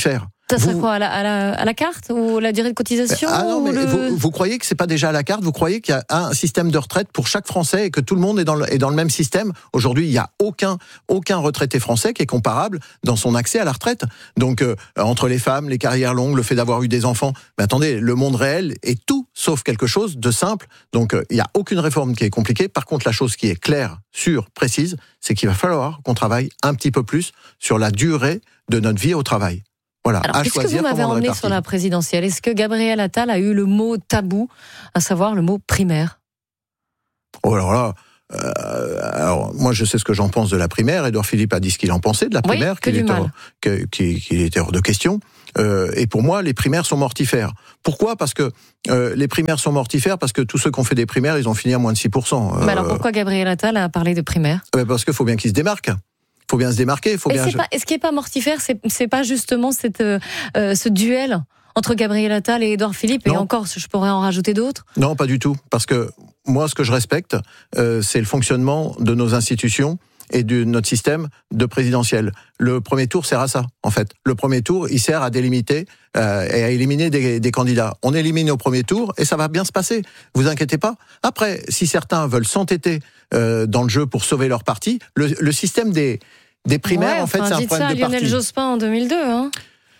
Ça serait quoi, à la carte ou la durée de cotisation? Ah non, mais vous croyez que c'est pas déjà à la carte? Vous croyez qu'il y a un système de retraite pour chaque Français et que tout le monde est dans le même système? Aujourd'hui, il n'y a aucun retraité français qui est comparable dans son accès à la retraite. Donc, entre les femmes, les carrières longues, le fait d'avoir eu des enfants, mais attendez, le monde réel est tout sauf quelque chose de simple. Donc, il n'y a aucune réforme qui est compliquée. Par contre, la chose qui est claire, sûre, précise, c'est qu'il va falloir qu'on travaille un petit peu plus sur la durée de notre vie au travail. Voilà. Alors, qu'est-ce que vous m'avez emmené sur la présidentielle? Est-ce que Gabriel Attal a eu le mot tabou, à savoir le mot primaire? Oh alors là, alors moi je sais ce que j'en pense de la primaire. Édouard Philippe a dit ce qu'il en pensait de la primaire, qu'il était hors de question. Et pour moi, les primaires sont mortifères. Pourquoi? Parce que les primaires sont mortifères, parce que tous ceux qui ont fait des primaires, ils ont fini à moins de 6%. Mais alors pourquoi Gabriel Attal a parlé de primaires? Parce qu'il faut bien qu'il se démarque. Il faut bien se démarquer. Est-ce qui n'est pas mortifère, c'est pas justement ce duel entre Gabriel Attal et Édouard Philippe? Et encore, je pourrais en rajouter d'autres? Non, pas du tout. Parce que moi, ce que je respecte, c'est le fonctionnement de nos institutions et de notre système de présidentiel. Le premier tour sert à ça, en fait. Le premier tour, il sert à délimiter et à éliminer des candidats. On élimine au premier tour et ça va bien se passer. Vous inquiétez pas. Après, si certains veulent s'entêter dans le jeu pour sauver leur parti, le système des primaires, en fait, c'est un problème de parti. Lionel Jospin en 2002, hein.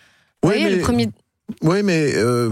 Oui, mais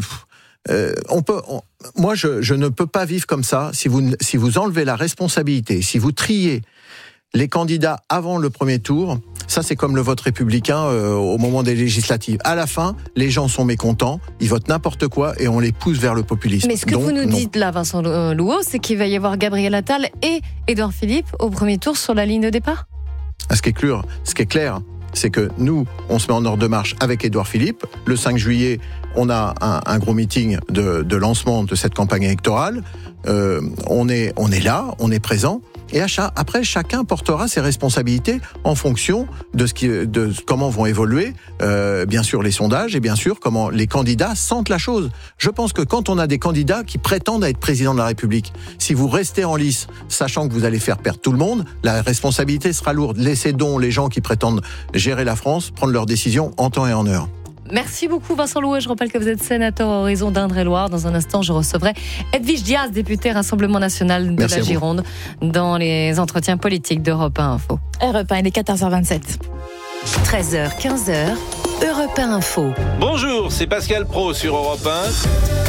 moi, je ne peux pas vivre comme ça. Si vous enlevez la responsabilité, si vous triez les candidats avant le premier tour, ça c'est comme le vote républicain au moment des législatives. À la fin, les gens sont mécontents, ils votent n'importe quoi et on les pousse vers le populisme. Mais ce que vous nous dites là, Vincent Louault, c'est qu'il va y avoir Gabriel Attal et Édouard Philippe au premier tour sur la ligne de départ? Ce qui est clair, c'est que nous, on se met en ordre de marche avec Édouard Philippe. Le 5 juillet, on a un gros meeting de lancement de cette campagne électorale. On est là, on est présent. Et après, chacun portera ses responsabilités en fonction de comment vont évoluer, bien sûr, les sondages et bien sûr comment les candidats sentent la chose. Je pense que quand on a des candidats qui prétendent à être président de la République, si vous restez en lice, sachant que vous allez faire perdre tout le monde, la responsabilité sera lourde. Laissez donc les gens qui prétendent gérer la France prendre leurs décisions en temps et en heure. Merci beaucoup Vincent Louault. Je rappelle que vous êtes sénateur à Horizon d'Indre-et-Loire. Dans un instant, je recevrai Edwige Diaz, députée Rassemblement National de la Gironde, dans les entretiens politiques d'Europe 1 Info. Europe 1, il est 14h27. 13h, 15h, Europe 1 Info. Bonjour, c'est Pascal Praud sur Europe 1.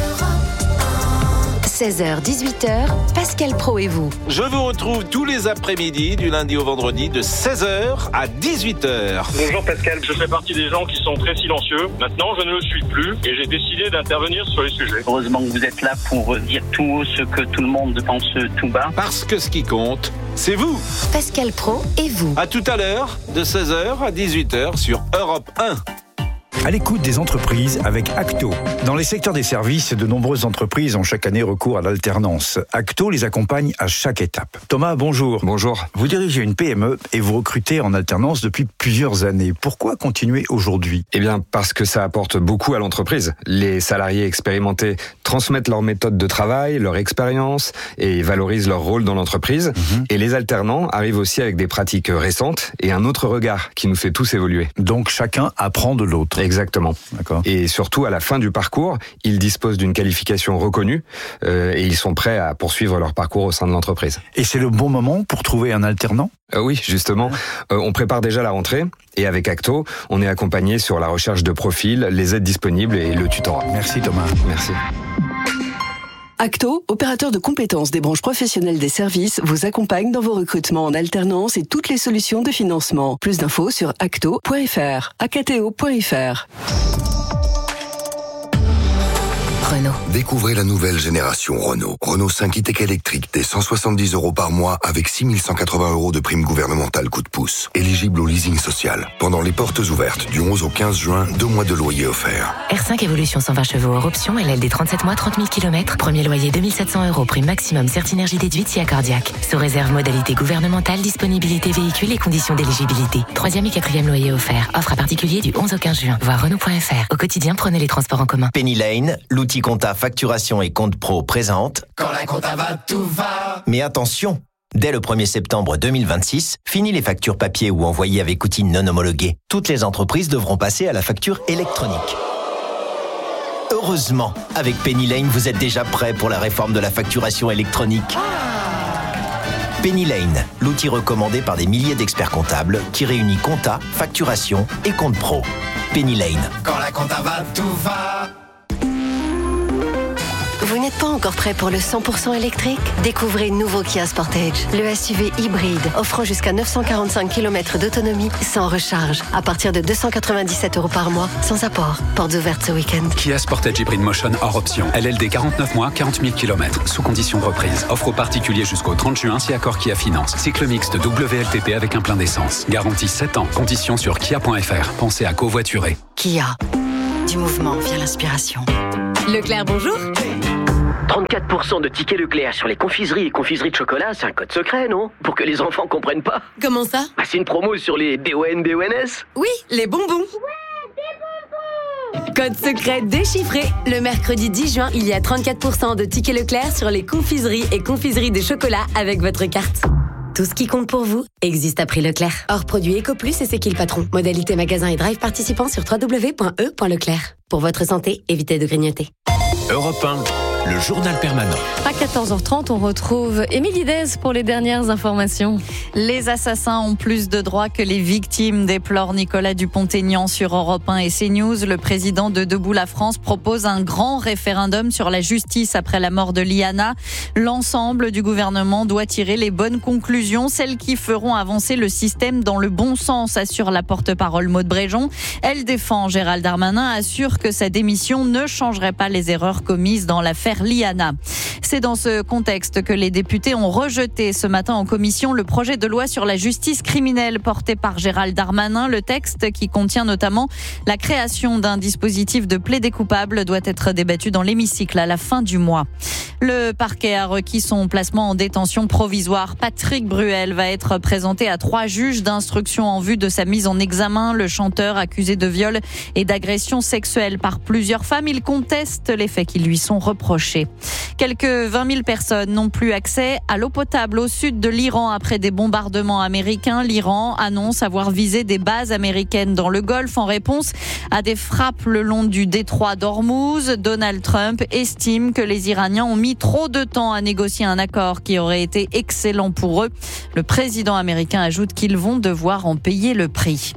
16h, 18h, Pascal Praud et vous. Je vous retrouve tous les après-midi, du lundi au vendredi, de 16h à 18h. Bonjour Pascal, je fais partie des gens qui sont très silencieux. Maintenant, je ne le suis plus et j'ai décidé d'intervenir sur les sujets. Heureusement que vous êtes là pour dire tout haut ce que tout le monde pense tout bas. Parce que ce qui compte, c'est vous. Pascal Praud et vous. À tout à l'heure, de 16h à 18h sur Europe 1. À l'écoute des entreprises avec Acto. Dans les secteurs des services, de nombreuses entreprises ont chaque année recours à l'alternance. Acto les accompagne à chaque étape. Thomas, bonjour. Bonjour. Vous dirigez une PME et vous recrutez en alternance depuis plusieurs années. Pourquoi continuer aujourd'hui ? Eh bien, parce que ça apporte beaucoup à l'entreprise. Les salariés expérimentés transmettent leurs méthodes de travail, leur expérience et valorisent leur rôle dans l'entreprise. Et les alternants arrivent aussi avec des pratiques récentes et un autre regard qui nous fait tous évoluer. Donc chacun apprend de l'autre. Exactement. D'accord. Et surtout, à la fin du parcours, ils disposent d'une qualification reconnue et ils sont prêts à poursuivre leur parcours au sein de l'entreprise. Et c'est le bon moment pour trouver un alternant ? Oui, justement. On prépare déjà la rentrée et avec Acto, on est accompagné sur la recherche de profils, les aides disponibles et le tutorat. Merci Thomas. Merci. Acto, opérateur de compétences des branches professionnelles des services, vous accompagne dans vos recrutements en alternance et toutes les solutions de financement. Plus d'infos sur acto.fr, acto.fr. Renault. Découvrez la nouvelle génération Renault. Renault 5 e-tech électrique dès 170 € par mois avec 6 180 € de prime gouvernementale coup de pouce. Éligible au leasing social. Pendant les portes ouvertes du 11 au 15 juin, 2 mois de loyer offerts. R5 Evolution 120 chevaux hors option, LL des 37 mois, 30 000 km. Premier loyer 2 700 €, prime maximum Certinergie déduite si accordiaque. Sous réserve modalité gouvernementale, disponibilité véhicule et conditions d'éligibilité. 3e et 4e loyer offert. Offre à particulier du 11 au 15 juin. Voir Renault.fr. Au quotidien, prenez les transports en commun. Penny Lane, l'outil compta facturation et compte pro présente. Quand la compta va, tout va. Mais attention, Dès le 1er septembre 2026, fini les factures papier ou envoyées avec outils non homologués. Toutes les entreprises devront passer à la facture électronique. Heureusement, avec Penny Lane, vous êtes déjà prêt pour la réforme de la facturation électronique. Penny Lane, l'outil recommandé par des milliers d'experts comptables qui réunit compta, facturation et compte pro. Penny Lane. Quand la compta va, tout va. Vous n'êtes pas encore prêt pour le 100% électrique ? Découvrez nouveau Kia Sportage, le SUV hybride offrant jusqu'à 945 km d'autonomie sans recharge, à partir de 297 € par mois, sans apport. Portes ouvertes ce week-end. Kia Sportage Hybrid Motion hors option. LLD 49 mois, 40 000 km, sous condition de reprise. Offre aux particuliers jusqu'au 30 juin si accord Kia Finance. Cycle mixte WLTP avec un plein d'essence. Garantie 7 ans. Conditions sur kia.fr. Pensez à covoiturer. Kia. Du mouvement via l'inspiration. Leclerc, bonjour. 34% de tickets Leclerc sur les confiseries et confiseries de chocolat, c'est un code secret, non ? Pour que les enfants comprennent pas. Comment ça ? C'est une promo sur les BON-BONS. Oui, les bonbons. Code secret déchiffré. Le mercredi 10 juin, il y a 34% de tickets Leclerc sur les confiseries et confiseries de chocolat avec votre carte. Tout ce qui compte pour vous existe à prix Leclerc. Hors produit EcoPlus et c'est qui le patron. Modalité magasin et drive participants sur www.e.leclerc. Pour votre santé, évitez de grignoter. Europe 1. Le journal permanent. À 14h30, on retrouve Émilie Dez pour les dernières informations. Les assassins ont plus de droits que les victimes, déplore Nicolas Dupont-Aignan sur Europe 1 et CNews. Le président de Debout la France propose un grand référendum sur la justice après la mort de Liana. L'ensemble du gouvernement doit tirer les bonnes conclusions, celles qui feront avancer le système dans le bon sens, assure la porte-parole Maude Bréjon. Elle défend Gérald Darmanin, assure que sa démission ne changerait pas les erreurs commises dans l'affaire Liana. C'est dans ce contexte que les députés ont rejeté ce matin en commission le projet de loi sur la justice criminelle porté par Gérald Darmanin. Le texte, qui contient notamment la création d'un dispositif de plaidé coupable, doit être débattu dans l'hémicycle à la fin du mois. Le parquet a requis son placement en détention provisoire. Patrick Bruel va être présenté à 3 juges d'instruction en vue de sa mise en examen. Le chanteur, accusé de viol et d'agression sexuelle par plusieurs femmes, il conteste les faits qui lui sont reprochés. Quelques 20 000 personnes n'ont plus accès à l'eau potable au sud de l'Iran après des bombardements américains. L'Iran annonce avoir visé des bases américaines dans le Golfe en réponse à des frappes le long du détroit d'Ormuz. Donald Trump estime que les Iraniens ont mis trop de temps à négocier un accord qui aurait été excellent pour eux. Le président américain ajoute qu'ils vont devoir en payer le prix.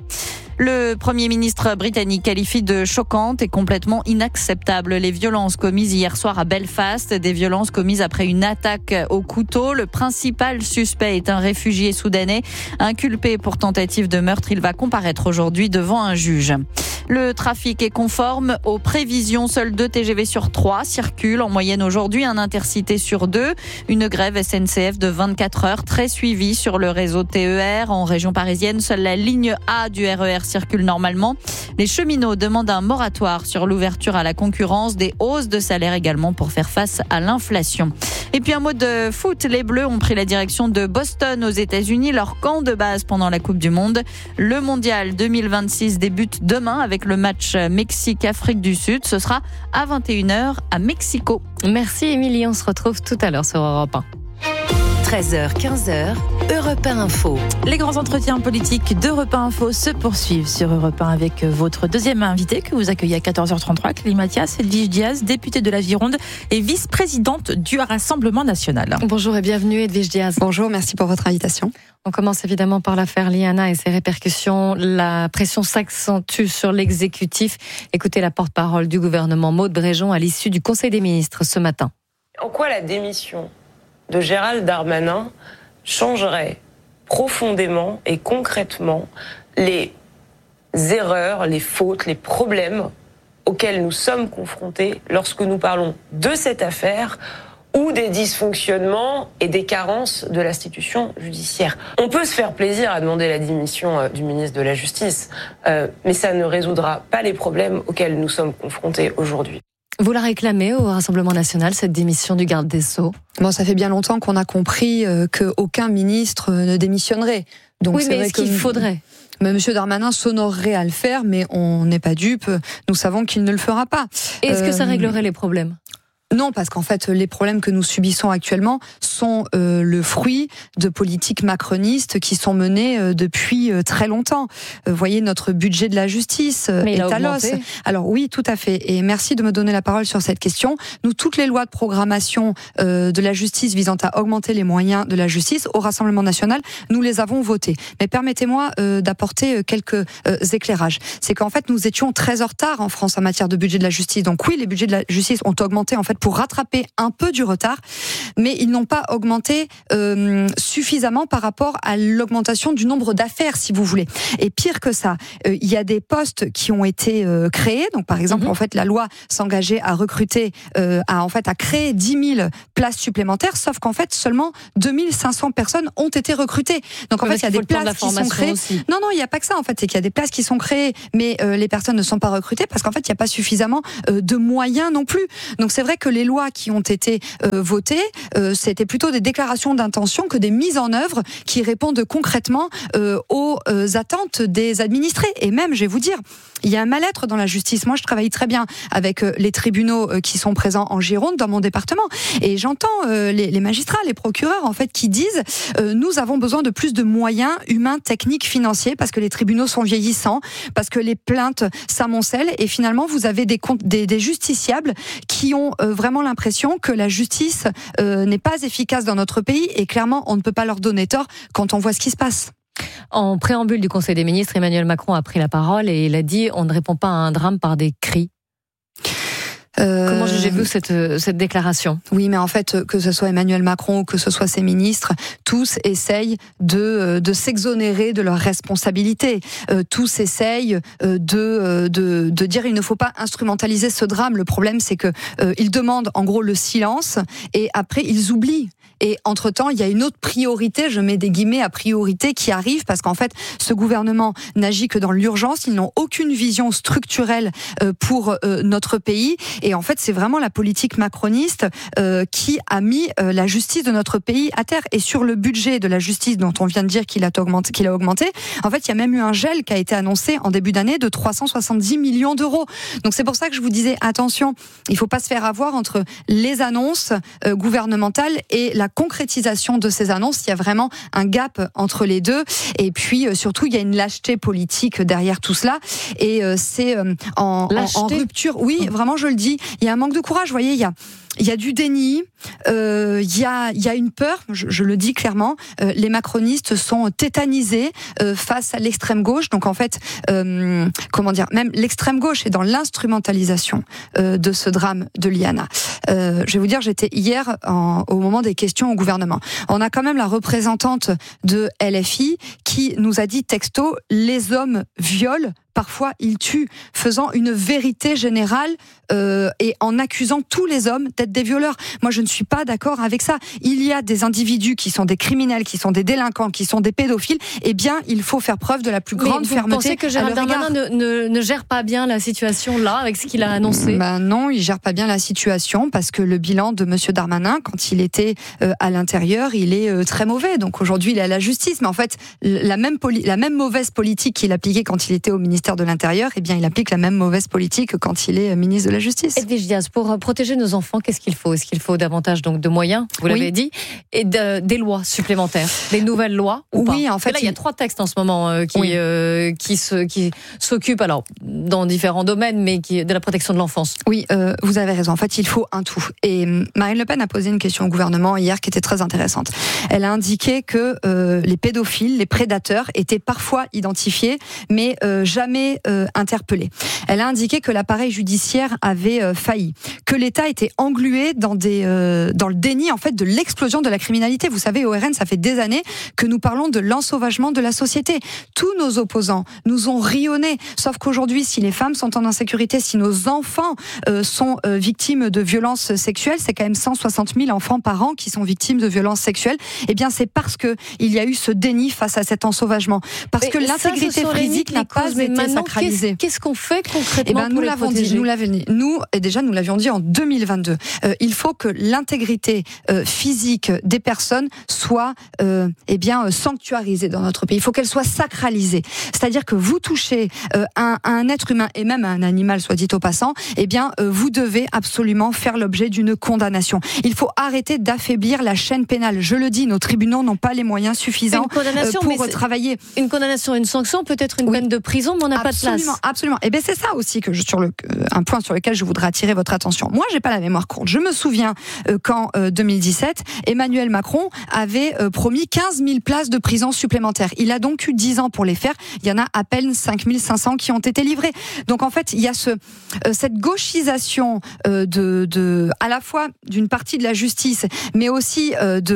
Le Premier ministre britannique qualifie de choquantes et complètement inacceptables les violences commises hier soir à Belfast, des violences commises après une attaque au couteau. Le principal suspect est un réfugié soudanais, inculpé pour tentative de meurtre. Il va comparaître aujourd'hui devant un juge. Le trafic est conforme aux prévisions. Seuls 2 TGV sur 3 circulent en moyenne aujourd'hui, un intercité sur 2. Une grève SNCF de 24 heures très suivie sur le réseau TER. En région parisienne, seule la ligne A du RER circule normalement. Les cheminots demandent un moratoire sur l'ouverture à la concurrence, des hausses de salaire également pour faire face à l'inflation. Et puis un mot de foot, les Bleus ont pris la direction de Boston aux États-Unis, leur camp de base pendant la Coupe du Monde. Le Mondial 2026 débute demain avec le match Mexique-Afrique du Sud. Ce sera à 21h à Mexico. Merci Émilie, on se retrouve tout à l'heure sur Europe 1. 13h, 15h, Europe 1 Info. Les grands entretiens politiques d'Europe 1 Info se poursuivent sur Europe 1 avec votre deuxième invité que vous accueillez à 14h33, Clélie Mathias, Edwige Diaz, députée de la Gironde et vice-présidente du Rassemblement national. Bonjour et bienvenue Edwige Diaz. Bonjour, merci pour votre invitation. On commence évidemment par l'affaire Liana et ses répercussions. La pression s'accentue sur l'exécutif. Écoutez la porte-parole du gouvernement, Maude Bréjon, à l'issue du Conseil des ministres ce matin. En quoi la démission de Gérald Darmanin changerait profondément et concrètement les erreurs, les fautes, les problèmes auxquels nous sommes confrontés lorsque nous parlons de cette affaire ou des dysfonctionnements et des carences de l'institution judiciaire. On peut se faire plaisir à demander la démission du ministre de la Justice, mais ça ne résoudra pas les problèmes auxquels nous sommes confrontés aujourd'hui. Vous la réclamez au Rassemblement national, cette démission du garde des Sceaux ? Bon, ça fait bien longtemps qu'on a compris qu'aucun ministre ne démissionnerait. Donc, oui, mais est-ce qu'il faudrait ? Monsieur Darmanin s'honorerait à le faire, mais on n'est pas dupe. Nous savons qu'il ne le fera pas. Et est-ce que ça réglerait les problèmes ? Non, parce qu'en fait, les problèmes que nous subissons actuellement sont le fruit de politiques macronistes qui sont menées depuis très longtemps. Vous voyez, notre budget de la justice est à l'os. Alors oui, tout à fait. Et merci de me donner la parole sur cette question. Nous, toutes les lois de programmation de la justice visant à augmenter les moyens de la justice au Rassemblement national, nous les avons votées. Mais permettez-moi d'apporter quelques éclairages. C'est qu'en fait, nous étions très en retard en France en matière de budget de la justice. Donc oui, les budgets de la justice ont augmenté en fait pour rattraper un peu du retard, mais ils n'ont pas augmenté suffisamment par rapport à l'augmentation du nombre d'affaires, si vous voulez. Et pire que ça, il y a des postes qui ont été créés. Donc par exemple, en fait, la loi s'engageait à recruter, à créer 10 000 places supplémentaires, sauf qu'en fait, seulement 2500 personnes ont été recrutées. Donc en fait, il y a des places qui sont créées. Aussi. Non, il n'y a pas que ça. En fait, c'est qu'il y a des places qui sont créées, mais les personnes ne sont pas recrutées parce qu'en fait, il n'y a pas suffisamment de moyens non plus. Donc c'est vrai que les lois qui ont été votées, c'était plutôt des déclarations d'intention que des mises en œuvre qui répondent concrètement aux attentes des administrés. Et même, je vais vous dire, il y a un mal-être dans la justice. Moi, je travaille très bien avec les tribunaux qui sont présents en Gironde, dans mon département, et j'entends les magistrats, les procureurs, en fait, qui disent nous avons besoin de plus de moyens humains, techniques, financiers, parce que les tribunaux sont vieillissants, parce que les plaintes s'amoncellent, et finalement, vous avez des justiciables qui ont vraiment l'impression que la justice n'est pas efficace dans notre pays, et clairement, on ne peut pas leur donner tort quand on voit ce qui se passe. En préambule du Conseil des ministres, Emmanuel Macron a pris la parole et il a dit « on ne répond pas à un drame par des cris ». Comment jugez-vous cette déclaration ? Oui, mais en fait, que ce soit Emmanuel Macron ou que ce soit ses ministres, tous essayent de s'exonérer de leurs responsabilités. Tous essayent de dire il ne faut pas instrumentaliser ce drame. Le problème, c'est que ils demandent en gros le silence et après ils oublient. Et entre-temps, il y a une autre priorité, je mets des guillemets à priorité, qui arrive parce qu'en fait, ce gouvernement n'agit que dans l'urgence. Ils n'ont aucune vision structurelle pour notre pays. Et en fait, c'est vraiment la politique macroniste qui a mis la justice de notre pays à terre. Et sur le budget de la justice dont on vient de dire qu'il a augmenté, en fait, il y a même eu un gel qui a été annoncé en début d'année de 370 millions d'euros. Donc c'est pour ça que je vous disais, attention, il ne faut pas se faire avoir entre les annonces gouvernementales et la concrétisation de ces annonces. Il y a vraiment un gap entre les deux. Et puis, surtout, il y a une lâcheté politique derrière tout cela. Et c'est en rupture. Oui, vraiment, je le dis. Il y a un manque de courage. Vous voyez, il y a du déni, il y a une peur, je le dis clairement, les macronistes sont tétanisés face à l'extrême gauche, donc en fait, même l'extrême gauche est dans l'instrumentalisation de ce drame de Liana. Je vais vous dire, j'étais hier au moment des questions au gouvernement. On a quand même la représentante de LFI qui nous a dit texto, les hommes violent, parfois ils tuent, faisant une vérité générale et en accusant tous les hommes d'être des violeurs. Moi, je ne suis pas d'accord avec ça. Il y a des individus qui sont des criminels, qui sont des délinquants, qui sont des pédophiles. Eh bien, il faut faire preuve de la plus grande fermeté. Vous pensez que Gérald Darmanin ne gère pas bien la situation là, avec ce qu'il a annoncé ? Non, il gère pas bien la situation parce que le bilan de Monsieur Darmanin, quand il était à l'intérieur, il est très mauvais. Donc aujourd'hui, il est à la justice. Mais en fait, la même mauvaise politique qu'il appliquait quand il était au ministère de l'Intérieur, eh bien, il applique la même mauvaise politique quand il est ministre de la Justice. Edwige Diaz, pour protéger nos enfants, qu'est-ce qu'il faut ? Est-ce qu'il faut davantage donc de moyens, vous l'avez dit, et des lois supplémentaires, des nouvelles lois ou pas ? En fait, là, il y a 3 textes en ce moment qui s'occupent, alors dans différents domaines, mais de la protection de l'enfance. Oui, vous avez raison. En fait, il faut un tout. Et Marine Le Pen a posé une question au gouvernement hier qui était très intéressante. Elle a indiqué que les pédophiles, les prédateurs, étaient parfois identifiés, mais jamais interpellés. Elle a indiqué que l'appareil judiciaire avait failli, que l'État était englué dans le déni en fait de l'explosion de la criminalité. Vous savez, au RN, ça fait des années que nous parlons de l'ensauvagement de la société. Tous nos opposants nous ont rionné. Sauf qu'aujourd'hui, si les femmes sont en insécurité, si nos enfants sont victimes de violences sexuelles, c'est quand même 160 000 enfants par an qui sont victimes de violences sexuelles. Eh bien, c'est parce que il y a eu ce déni face à cet ensauvagement. Parce que l'intégrité physique n'a pas été sacralisé. Qu'est-ce qu'on fait concrètement pour les protéger ? Nous l'avions dit en 2022. Il faut que l'intégrité physique des personnes soit sanctuarisée dans notre pays. Il faut qu'elle soit sacralisée. C'est-à-dire que vous touchez un être humain et même un animal, soit dit au passant, vous devez absolument faire l'objet d'une condamnation. Il faut arrêter d'affaiblir la chaîne pénale. Je le dis, nos tribunaux n'ont pas les moyens suffisants pour travailler. Une condamnation, une sanction, peut-être une peine de prison, mais on n'a pas de place. Absolument. Et c'est ça aussi que un point sur lequel je voudrais attirer votre attention. Moi, j'ai pas la mémoire courte. Je me souviens qu'en 2017, Emmanuel Macron avait promis 15 000 places de prison supplémentaires. Il a donc eu 10 ans pour les faire. Il y en a à peine 5 500 qui ont été livrés. Donc en fait, il y a cette gauchisation à la fois d'une partie de la justice, mais aussi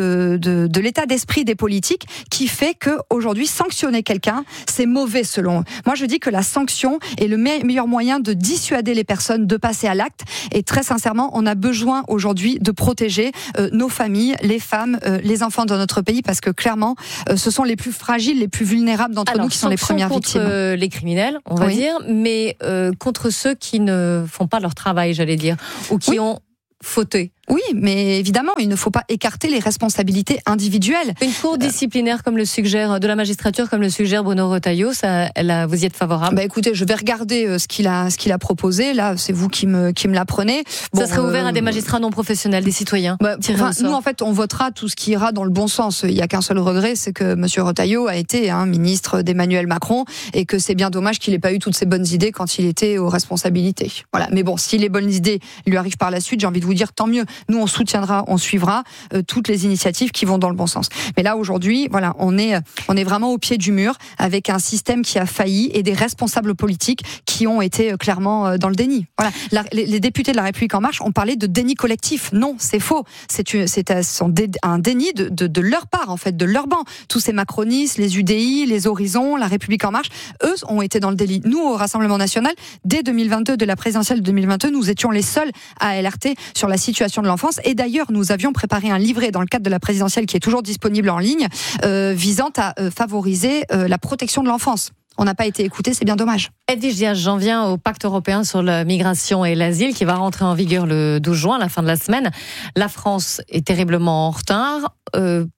de l'état d'esprit des politiques, qui fait que aujourd'hui sanctionner quelqu'un, c'est mauvais selon eux. Moi, je dis que la sanction est le meilleur moyen de dissuader les personnes de passer à l'acte. Et très sincèrement, on a besoin aujourd'hui de protéger nos familles, les femmes, les enfants dans notre pays, parce que clairement, ce sont les plus fragiles, les plus vulnérables d'entre nous qui sont les premières victimes. Contre les criminels, on va dire, mais contre ceux qui ne font pas leur travail, j'allais dire, ou qui ont fauté. Oui, mais évidemment, il ne faut pas écarter les responsabilités individuelles. Une cour disciplinaire comme le suggère, de la magistrature comme le suggère Bruno Retailleau, vous y êtes favorable ? Écoutez, je vais regarder ce qu'il a proposé. Là, c'est vous qui me l'apprenez. Ça serait ouvert à des magistrats non professionnels, des citoyens. Nous, en fait, on votera tout ce qui ira dans le bon sens. Il n'y a qu'un seul regret, c'est que M. Retailleau a été ministre d'Emmanuel Macron et que c'est bien dommage qu'il n'ait pas eu toutes ces bonnes idées quand il était aux responsabilités. Voilà. Mais bon, si les bonnes idées lui arrivent par la suite, j'ai envie de vous dire tant mieux. Nous, on soutiendra, on suivra toutes les initiatives qui vont dans le bon sens. Mais là, aujourd'hui, on est vraiment au pied du mur avec un système qui a failli et des responsables politiques qui ont été clairement dans le déni. Voilà. Les députés de La République En Marche ont parlé de déni collectif. Non, c'est faux. C'est un déni de leur part, en fait, de leur banc. Tous ces macronistes, les UDI, les Horizons, La République En Marche, eux ont été dans le déni. Nous, au Rassemblement National, dès 2022, de la présidentielle de 2022, nous étions les seuls à alerter sur la situation de l'enfance. Et d'ailleurs, nous avions préparé un livret dans le cadre de la présidentielle qui est toujours disponible en ligne, visant à favoriser la protection de l'enfance. On n'a pas été écoutés, c'est bien dommage. Edwige Diaz, j'en viens au pacte européen sur la migration et l'asile qui va rentrer en vigueur le 12 juin, à la fin de la semaine. La France est terriblement en retard. Pourquoi ?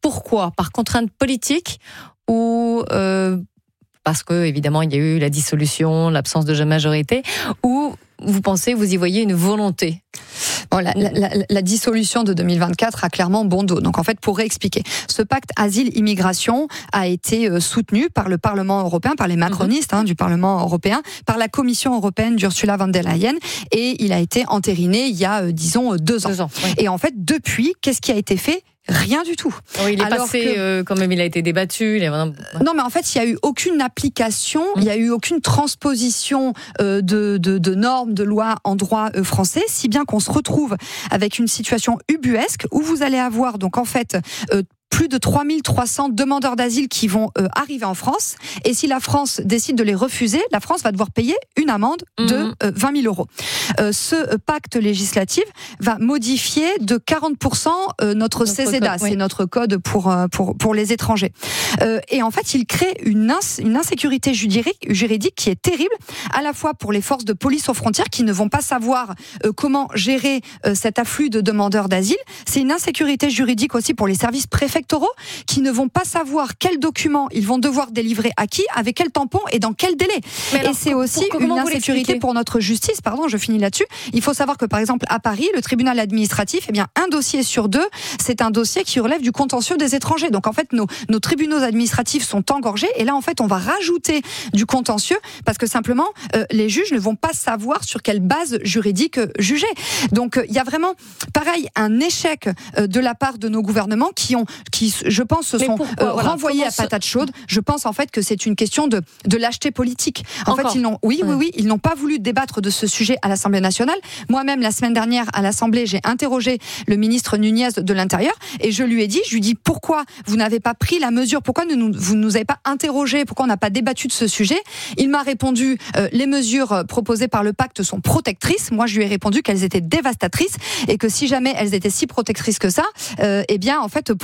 Par contrainte politique ou parce que, évidemment, il y a eu la dissolution, l'absence de majorité, ou vous pensez, vous y voyez une volonté ? La dissolution de 2024 a clairement bon dos. Donc en fait, pour réexpliquer, ce pacte asile-immigration a été soutenu par le Parlement européen, par les macronistes du Parlement européen, par la Commission européenne d'Ursula von der Leyen, et il a été entériné il y a, 2 ans. Oui. Et en fait, depuis, qu'est-ce qui a été fait ? Rien du tout. Oui, il est passé, quand même, il a été débattu. Non, mais en fait, il n'y a eu aucune application, il n'y a eu aucune transposition de normes, de lois en droit français, si bien qu'on se retrouve avec une situation ubuesque où vous allez avoir, donc en fait, plus de 3300 demandeurs d'asile qui vont arriver en France. Et si la France décide de les refuser, la France va devoir payer une amende de 20 000 euros. Ce pacte législatif va modifier de 40% notre CESEDA, c'est notre code pour les étrangers. Et en fait, il crée une insécurité juridique qui est terrible, à la fois pour les forces de police aux frontières qui ne vont pas savoir comment gérer cet afflux de demandeurs d'asile. C'est une insécurité juridique aussi pour les services préfectoraux qui ne vont pas savoir quels documents ils vont devoir délivrer à qui, avec quel tampon et dans quel délai. Et c'est aussi une insécurité pour notre justice. Pardon, je finis là-dessus. Il faut savoir que, par exemple, à Paris, le tribunal administratif, un dossier sur 2, c'est un dossier qui relève du contentieux des étrangers. Donc, en fait, nos tribunaux administratifs sont engorgés. Et là, en fait, on va rajouter du contentieux parce que simplement, les juges ne vont pas savoir sur quelle base juridique juger. Donc, il y a vraiment, pareil, un échec de la part de nos gouvernements qui, je pense, se sont renvoyés à patate chaude. Je pense en fait que c'est une question de lâcheté politique. En fait, ils n'ont pas voulu débattre de ce sujet à l'Assemblée nationale. Moi-même, la semaine dernière, à l'Assemblée, j'ai interrogé le ministre Nunez de l'Intérieur et je lui dis pourquoi vous n'avez pas pris la mesure, pourquoi vous ne nous avez pas interrogé, pourquoi on n'a pas débattu de ce sujet. Il m'a répondu les mesures proposées par le pacte sont protectrices. Moi, je lui ai répondu qu'elles étaient dévastatrices et que si jamais elles étaient si protectrices que ça, en fait, pourquoi n'a-t-il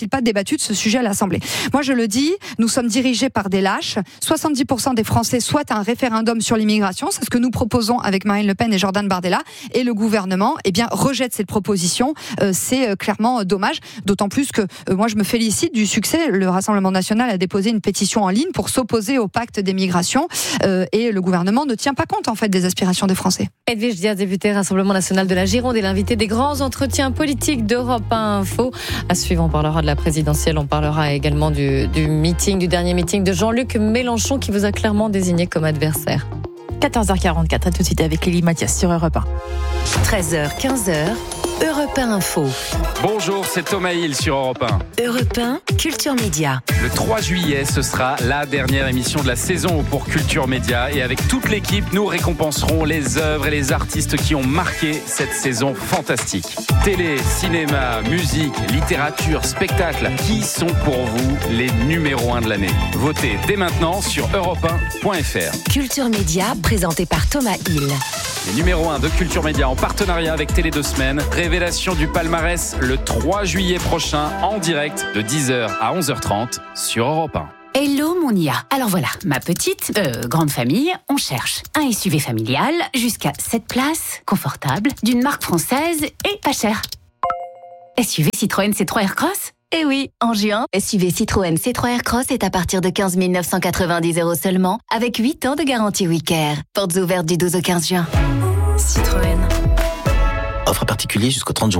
n'a-t-il pas débattu de ce sujet à l'Assemblée? Moi, je le dis, nous sommes dirigés par des lâches. 70% des Français souhaitent un référendum sur l'immigration. C'est ce que nous proposons avec Marine Le Pen et Jordan Bardella. Et le gouvernement, rejette cette proposition. C'est clairement dommage. D'autant plus que moi, je me félicite du succès. Le Rassemblement national a déposé une pétition en ligne pour s'opposer au pacte des migrations. Et le gouvernement ne tient pas compte, en fait, des aspirations des Français. Edwige Diaz, député Rassemblement national de la Gironde, et l'invité des grands entretiens politiques d'Europe 1 Info. À suivre, on parlera de la présidentielle, on parlera également du dernier meeting de Jean-Luc Mélenchon qui vous a clairement désigné comme adversaire. 14h44, à tout de suite avec Élie Mathias sur Europe 1. 13h, 15h, Europe 1 Info. Bonjour, c'est Thomas Hill sur Europe 1. Europe 1, Culture Média. Le 3 juillet, ce sera la dernière émission de la saison pour Culture Média. Et avec toute l'équipe, nous récompenserons les œuvres et les artistes qui ont marqué cette saison fantastique. Télé, cinéma, musique, littérature, spectacle. Qui sont pour vous les numéros 1 de l'année? Votez dès maintenant sur europe1.fr. Culture Média, présenté par Thomas Hill. Les numéros 1 de Culture Média en partenariat avec Télé 2 Semaines. Révélation du palmarès le 3 juillet prochain en direct de 10h à 11h30 sur Europe 1. Hello mon IA. Alors voilà, ma petite, grande famille, on cherche un SUV familial jusqu'à 7 places, confortable, d'une marque française et pas cher. SUV Citroën C3 Aircross ? Eh oui, en juin, SUV Citroën C3 Aircross est à partir de 15 990 € seulement, avec 8 ans de garantie WeCare. Portes ouvertes du 12 au 15 juin. Citroën. Offre particulier jusqu'au 30 juin.